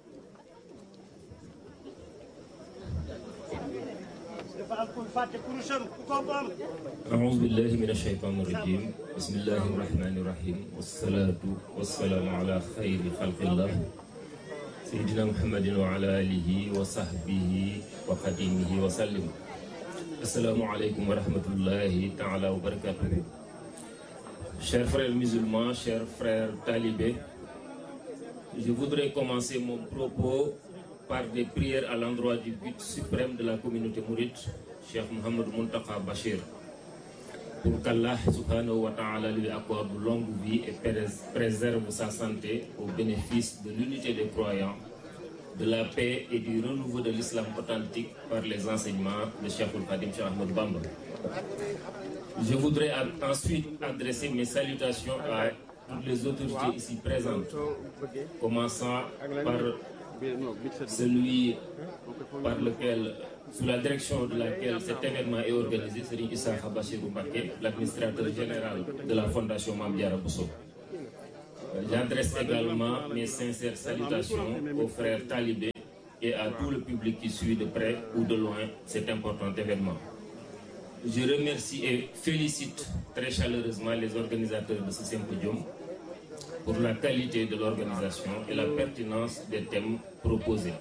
Speaker 6: أعوذ بالله من الشيطان الرجيم بسم الله الرحمن الرحيم والصلاة والسلام على خير خلق الله سيدنا محمد وعلى آله وصحبه وخديمه وسلم. السلام عليكم ورحمة الله تعالى وبركاته. Chers frères musulmans, chers frères talibés, je voudrais commencer mon propos par des prières à l'endroit du but suprême de la communauté mouride, Cheikh Mohamed Muntaka Bachir, pour qu'Allah subhanahu wa ta'ala lui accorde longue vie et préserve sa santé au bénéfice de l'unité des croyants, de la paix et du renouveau de l'islam authentique par les enseignements de Cheikh Al-Khadim Cheikh Ahmed Bamba. Je voudrais ensuite adresser mes salutations à toutes les autorités ici présentes, commençant par celui par lequel, sous la direction de laquelle cet événement est organisé, Serigne Issakha Bachirou Mbacké, l'administrateur général de la Fondation Mame Diarra Bousso. J'adresse également mes sincères salutations aux frères talibés et à tout le public qui suit de près ou de loin cet important événement. Je remercie et félicite très chaleureusement les organisateurs de ce symposium pour la qualité de l'organisation et la pertinence des thèmes proposés.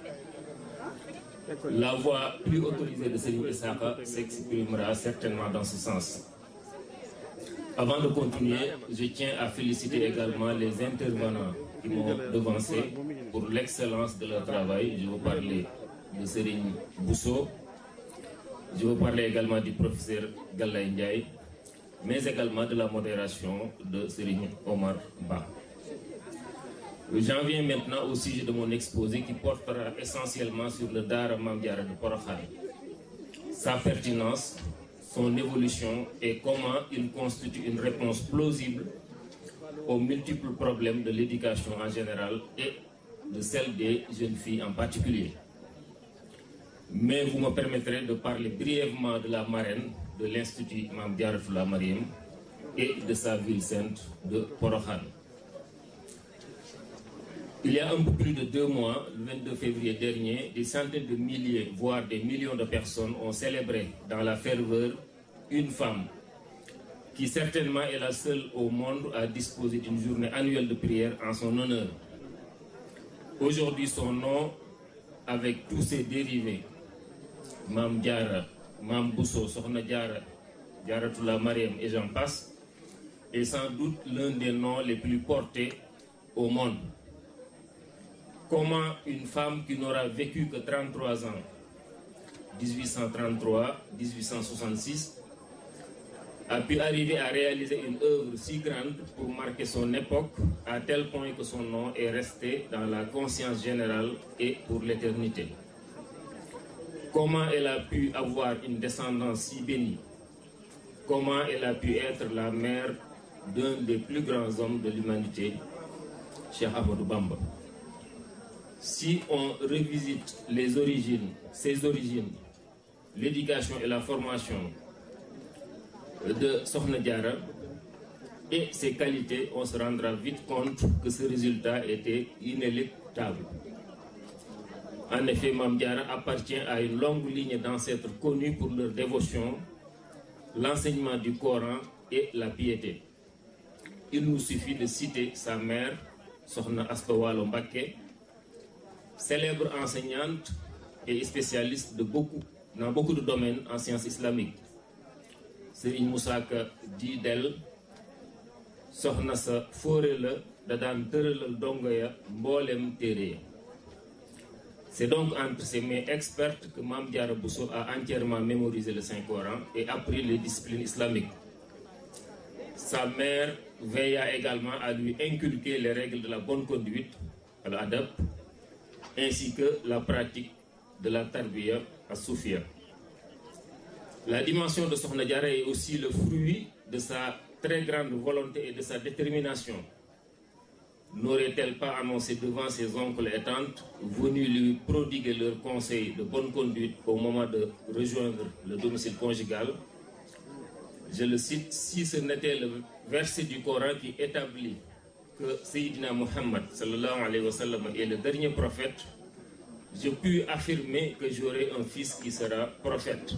Speaker 6: La voix plus autorisée de Serigne Issakha s'exprimera certainement dans ce sens. Avant de continuer, je tiens à féliciter également les intervenants qui m'ont devancé pour l'excellence de leur travail. Je veux parler de Serigne Bousso, je veux parler également du professeur Gallay Ndiaye, mais également de la modération de Serigne Omar Ba. J'en viens maintenant au sujet de mon exposé qui portera essentiellement sur le Daara Mame Diarra de Porokhane, sa pertinence, son évolution et comment il constitue une réponse plausible aux multiples problèmes de l'éducation en général et de celle des jeunes filles en particulier. Mais vous me permettrez de parler brièvement de la marraine de l'Institut Mame Diarra Mariam et de sa ville sainte de Porokhane. Il y a un peu plus de deux mois, le vingt-deux février dernier, des centaines de milliers, voire des millions de personnes ont célébré dans la ferveur une femme qui certainement est la seule au monde à disposer d'une journée annuelle de prière en son honneur. Aujourd'hui, son nom, avec tous ses dérivés, Mame Diarra, Mame Bousso, Sokhna Diarra, Diarratullah Mariam et j'en passe, est sans doute l'un des noms les plus portés au monde. Comment une femme qui n'aura vécu que trente-trois ans, dix-huit cent trente-trois à dix-huit cent soixante-six, a pu arriver à réaliser une œuvre si grande pour marquer son époque, à tel point que son nom est resté dans la conscience générale et pour l'éternité. Comment elle a pu avoir une descendance si bénie? Comment elle a pu être la mère d'un des plus grands hommes de l'humanité, Cheikh Ahmadou Bamba? Si on revisite les origines, ses origines, l'éducation et la formation de Sokhna Diarra et ses qualités, on se rendra vite compte que ce résultat était inéluctable. En effet, Mame Diarra appartient à une longue ligne d'ancêtres connus pour leur dévotion, l'enseignement du Coran et la piété. Il nous suffit de citer sa mère, Sokhna Asta Walo Mbacké, célèbre enseignante et spécialiste de beaucoup, dans beaucoup de domaines en sciences islamiques. Serigne Moussa Ka dit d'elle, soxna sa fóore la da daan tëralal dongo ya mboolem téere ya. C'est donc entre ses mains expertes que Mame Diarra Bousso a entièrement mémorisé le Saint-Coran et appris les disciplines islamiques. Sa mère veilla également à lui inculquer les règles de la bonne conduite, al-adab, ainsi que la pratique de la tarbiya as-soufia. La dimension de Sokhna Diarra est aussi le fruit de sa très grande volonté et de sa détermination. N'aurait-elle pas annoncé devant ses oncles et tantes, venus lui prodiguer leurs conseils de bonne conduite au moment de rejoindre le domicile conjugal? Je le cite, si ce n'était le verset du Coran qui établit que Sayyidina Muhammad sallallahu alayhi wa sallam est le dernier prophète, je puis affirmer que j'aurai un fils qui sera prophète.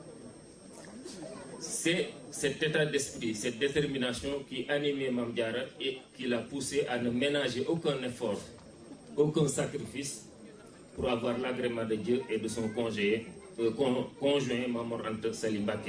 Speaker 6: C'est cet état d'esprit, cette détermination qui animait Mame Diarra et qui l'a poussé à ne ménager aucun effort, aucun sacrifice pour avoir l'agrément de Dieu et de son conjoint, euh, con, conjoint Mame Mor Anta Sali Mbacké.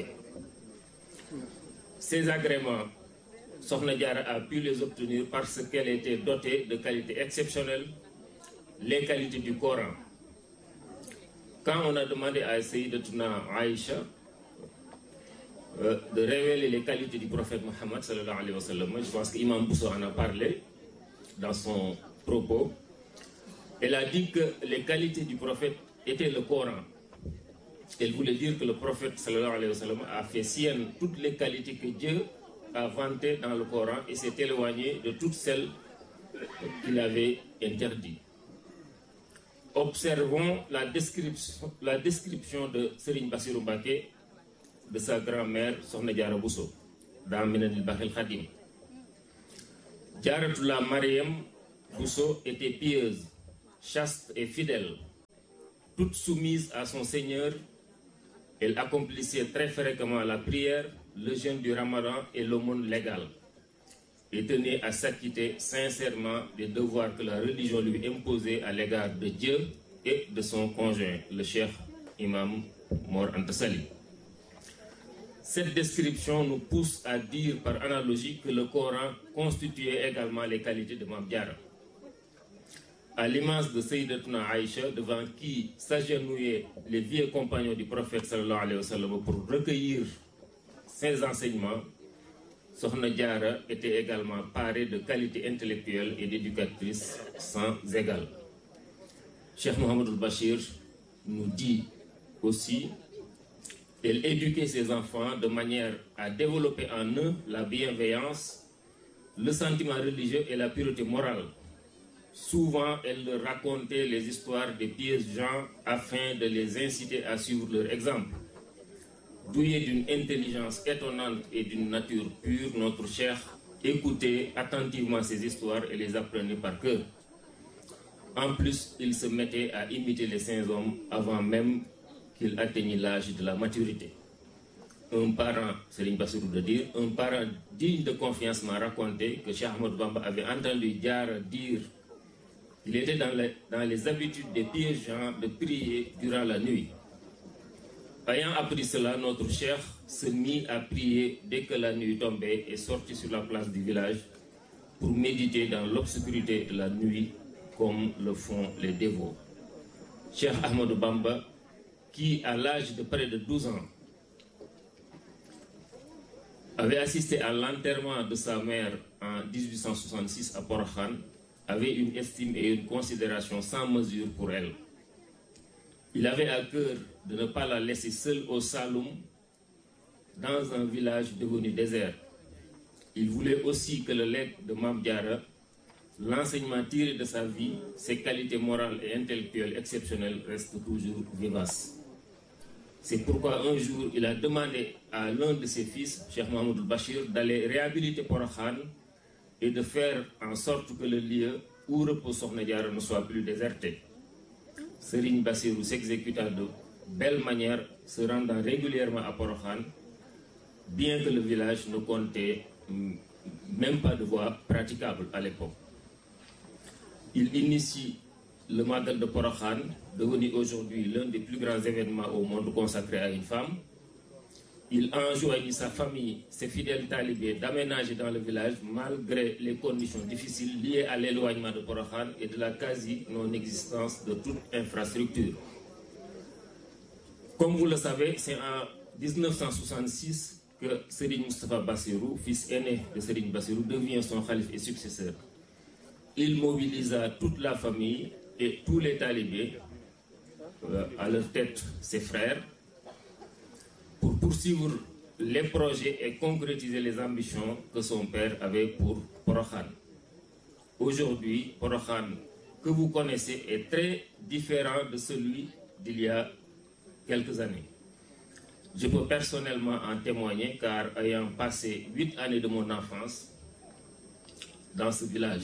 Speaker 6: Ces agréments, Sokhna Diarra a pu les obtenir parce qu'elle était dotée de qualités exceptionnelles, les qualités du Coran. Quand on a demandé à Sayyidatuna Aïcha euh, de révéler les qualités du prophète Mohammed sallallahu alayhi wa sallam, je pense qu'Imam Bousso en a parlé dans son propos, elle a dit que les qualités du prophète étaient le Coran. Elle voulait dire que le prophète sallallahu alayhi wa sallam a fait sienne toutes les qualités que Dieu a vantées dans le Coran et s'est éloigné de toutes celles qu'il avait interdites. observons la description, la description de Serigne Bassirou Mbacké de sa grand-mère Sokhna Diarra Bousso dans Minanil Bakhil Khadim. Diaratullah Mariam Bousso était pieuse, chaste et fidèle. Toute soumise à son Seigneur, elle accomplissait très fréquemment la prière, le jeûne du Ramadan et l'aumône légale, et tenait à s'acquitter sincèrement des devoirs que la religion lui imposait à l'égard de Dieu et de son conjoint, le cheikh Imam Mor Anta Sali. Cette description nous pousse à dire par analogie que le Coran constituait également les qualités de Mame Diarra. À l'image de Sayyidatuna Aïcha, devant qui s'agenouillaient les vieux compagnons du prophète sallallahu alayhi wa sallam pour recueillir ses enseignements, Sokhna Diarra était également parée de qualités intellectuelles et d'éducatrice sans égale. Cheikh Mouhamadoul Bachir nous dit aussi qu'elle éduquait ses enfants de manière à développer en eux la bienveillance, le sentiment religieux et la pureté morale. Souvent, elle leur racontait les histoires des pieux gens afin de les inciter à suivre leur exemple. Doué d'une intelligence étonnante et d'une nature pure, notre cheikh écoutait attentivement ces histoires et les apprenait par cœur. En plus, il se mettait à imiter les saints hommes avant même qu'il atteignît l'âge de la maturité. Un parent, Serigne Bassirou de dire, un parent digne de confiance m'a raconté que Cheikh Ahmadou Bamba avait entendu Diarra dire qu'il était dans les, dans les habitudes des pieux gens de prier durant la nuit. Ayant appris cela, notre cheikh se mit à prier dès que la nuit tombait et sortit sur la place du village pour méditer dans l'obscurité de la nuit comme le font les dévots. Cheikh Ahmadou Bamba, qui à l'âge de près de douze ans avait assisté à l'enterrement de sa mère en dix-huit cent soixante-six à Porokhane, avait une estime et une considération sans mesure pour elle. Il avait à cœur de ne pas la laisser seule au Saloum, dans un village devenu désert. Il voulait aussi que le legs de Mame Diarra, l'enseignement tiré de sa vie, ses qualités morales et intellectuelles exceptionnelles restent toujours vivaces. C'est pourquoi un jour, il a demandé à l'un de ses fils, Cheikh Mouhamadoul Bachir, d'aller réhabiliter Porokhane et de faire en sorte que le lieu où repose Sokhna Diarra ne soit plus déserté. Serigne Bassirou s'exécuta de belle manière, se rendant régulièrement à Porokhane, bien que le village ne comptait même pas de voie praticable à l'époque. Il initie le Magal de Porokhane, devenu aujourd'hui l'un des plus grands événements au monde consacré à une femme. Il enjoignit sa famille, ses fidèles talibés, d'aménager dans le village malgré les conditions difficiles liées à l'éloignement de Porokhane et de la quasi-non-existence de toute infrastructure. Comme vous le savez, c'est en dix-neuf cent soixante-six que Serigne Moustapha Bassirou, fils aîné de Serigne Bassirou, devient son khalife et successeur. Il mobilisa toute la famille et tous les talibés, euh, à leur tête ses frères, pour poursuivre les projets et concrétiser les ambitions que son père avait pour Porokhane. Aujourd'hui, Porokhane, que vous connaissez, est très différent de celui d'il y a quelques années. Je peux personnellement en témoigner car ayant passé huit années de mon enfance dans ce village,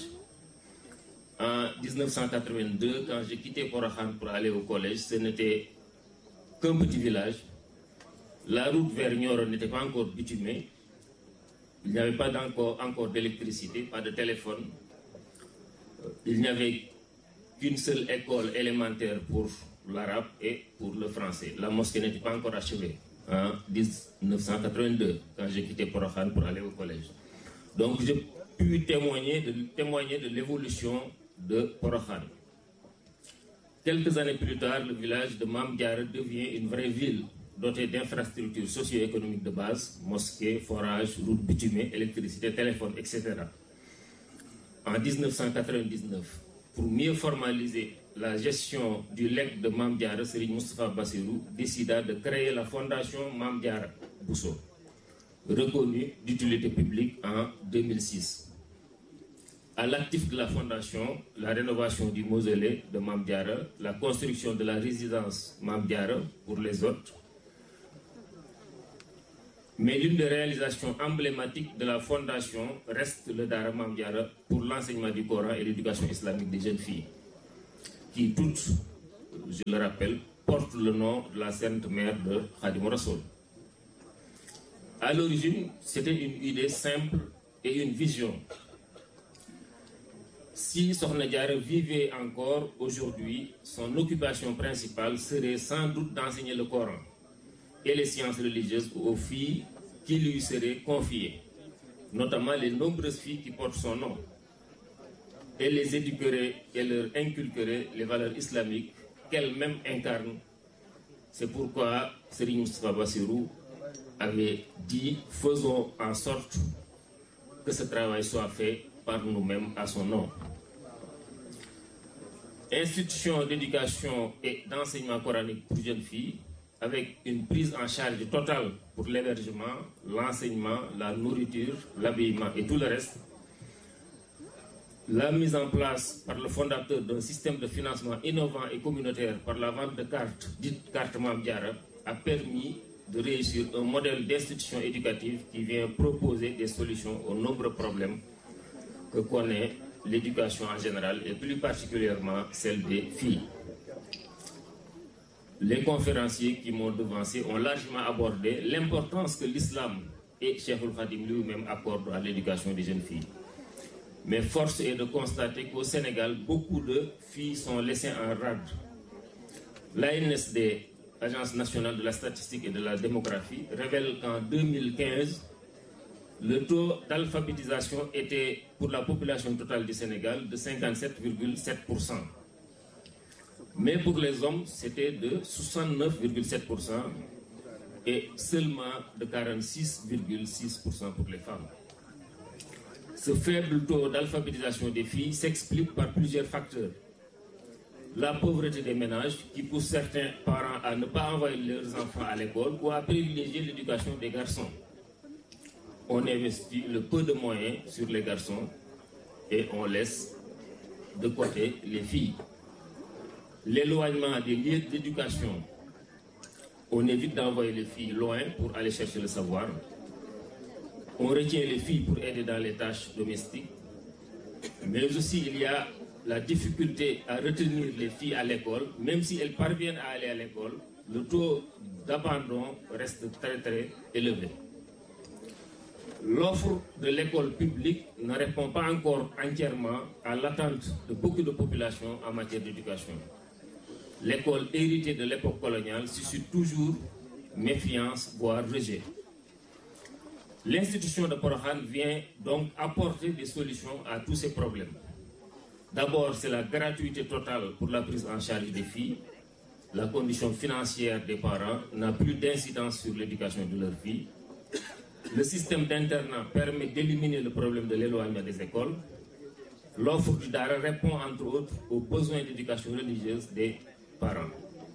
Speaker 6: en dix-neuf cent quatre-vingt-deux, quand j'ai quitté Porokhane pour aller au collège, ce n'était qu'un petit village. La route vers Nioro n'était pas encore bitumée. Il n'y avait pas encore, encore d'électricité, pas de téléphone. Il n'y avait qu'une seule école élémentaire pour l'arabe et pour le français. La mosquée n'était pas encore achevée en dix-neuf cent quatre-vingt-deux, quand j'ai quitté Porokhane pour aller au collège. Donc j'ai pu témoigner de, témoigner de l'évolution de Porokhane. Quelques années plus tard, le village de Mame Diarra devient une vraie ville dotée d'infrastructures socio-économiques de base, mosquées, forages, routes bitumées, électricité, téléphone, et cetera. En dix-neuf cent quatre-vingt-dix-neuf, pour mieux formaliser la gestion du legs de Mame Diarra, Serigne Moustapha Bassirou décida de créer la fondation Mame Diarra Bousso, reconnue d'utilité publique en deux mille six. à l'actif de la fondation, la rénovation du mausolée de Mame Diarra, la construction de la résidence Mame Diarra pour les hôtes. Mais l'une des réalisations emblématiques de la fondation reste le Dara Mame Diarra pour l'enseignement du Coran et l'éducation islamique des jeunes filles, qui toutes, je le rappelle, portent le nom de la Sainte Mère de Khadim Rassoul. À l'origine, c'était une idée simple et une vision. Si Sokhna Diarra vivait encore aujourd'hui, son occupation principale serait sans doute d'enseigner le Coran et les sciences religieuses aux filles qui lui seraient confiées, notamment les nombreuses filles qui portent son nom. Elle les éduquerait et leur inculquerait les valeurs islamiques qu'elle-même incarne. C'est pourquoi Serigne Moustapha Bassirou avait dit « Faisons en sorte que ce travail soit fait par nous-mêmes à son nom ». Institution d'éducation et d'enseignement coranique pour jeunes filles, avec une prise en charge totale pour l'hébergement, l'enseignement, la nourriture, l'habillement et tout le reste. La mise en place par le fondateur d'un système de financement innovant et communautaire par la vente de cartes, dites cartes Mame Diarra, a permis de réussir un modèle d'institution éducative qui vient proposer des solutions aux nombreux problèmes que connaît l'éducation en général et plus particulièrement celle des filles. Les conférenciers qui m'ont devancé ont largement abordé l'importance que l'islam et Cheikhoul Khadim lui-même accordent à l'éducation des jeunes filles. Mais force est de constater qu'au Sénégal, beaucoup de filles sont laissées en rade. L'A N S D, Agence nationale de la statistique et de la démographie, révèle qu'en deux mille quinze, le taux d'alphabétisation était pour la population totale du Sénégal de cinquante-sept virgule sept pour cent. Mais pour les hommes, c'était de soixante-neuf virgule sept pour cent et seulement de quarante-six virgule six pour cent pour les femmes. Ce faible taux d'alphabétisation des filles s'explique par plusieurs facteurs. La pauvreté des ménages qui pousse certains parents à ne pas envoyer leurs enfants à l'école ou à privilégier l'éducation des garçons. On investit le peu de moyens sur les garçons et on laisse de côté les filles. L'éloignement des lieux d'éducation. On évite d'envoyer les filles loin pour aller chercher le savoir. On retient les filles pour aider dans les tâches domestiques. Mais aussi il y a la difficulté à retenir les filles à l'école. Même si elles parviennent à aller à l'école, le taux d'abandon reste très très élevé. L'offre de l'école publique ne répond pas encore entièrement à l'attente de beaucoup de populations en matière d'éducation. L'école héritée de l'époque coloniale suscite toujours méfiance, voire rejet. L'institution de Porokhane vient donc apporter des solutions à tous ces problèmes. D'abord, c'est la gratuité totale pour la prise en charge des filles. La condition financière des parents n'a plus d'incidence sur l'éducation de leurs filles. Le système d'internat permet d'éliminer le problème de l'éloignement des écoles. L'offre du Dara répond entre autres aux besoins d'éducation religieuse des parents.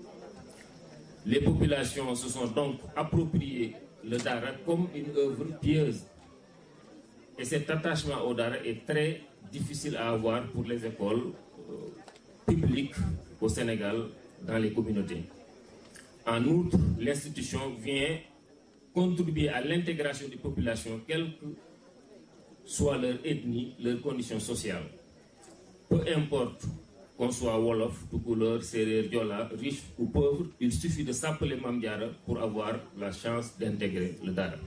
Speaker 6: Les populations se sont donc appropriées le Dara comme une œuvre pieuse. Et cet attachement au Dara est très difficile à avoir pour les écoles euh, publiques au Sénégal, dans les communautés. En outre, l'institution vient contribuer à l'intégration des populations, quelle que soit leur ethnie, leurs conditions sociales. Peu importe qu'on soit Wolof, Toucouleur, Serer, Diola, riche ou pauvre, il suffit de s'appeler Mame Diarra pour avoir la chance d'intégrer le Dara.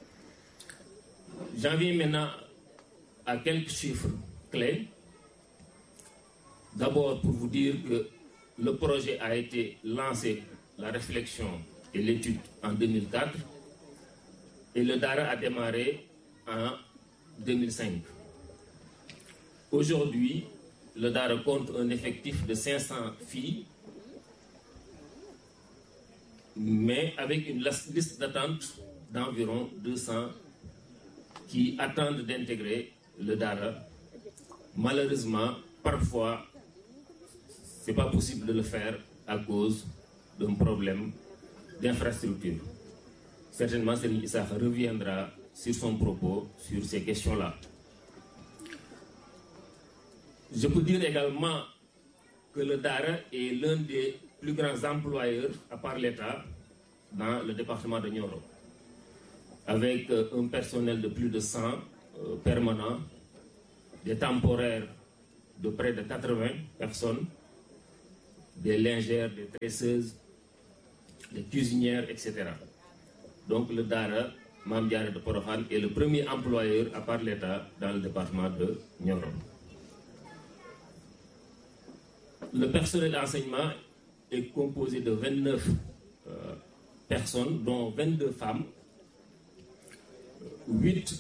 Speaker 6: J'en viens maintenant à quelques chiffres clés. D'abord pour vous dire que le projet a été lancé, la réflexion et l'étude en deux mille quatre et le Dara a démarré en deux mille cinq. Aujourd'hui, le Dara compte un effectif de cinq cents filles, mais avec une liste d'attente d'environ deux cents qui attendent d'intégrer le Dara. Malheureusement, parfois, ce n'est pas possible de le faire à cause d'un problème d'infrastructure. Certainement, Serigne Issakha reviendra sur son propos sur ces questions-là. Je peux dire également que le Dara est l'un des plus grands employeurs, à part l'État, dans le département de Nioro, avec euh, un personnel de plus de cent euh, permanents, des temporaires de près de quatre-vingts personnes, des lingères, des tresseuses, des cuisinières, et cetera. Donc le Dara Mame Diarra de Porokhane est le premier employeur, à part l'État, dans le département de Nioro. Le personnel d'enseignement est composé de vingt-neuf euh, personnes, dont vingt-deux femmes, huit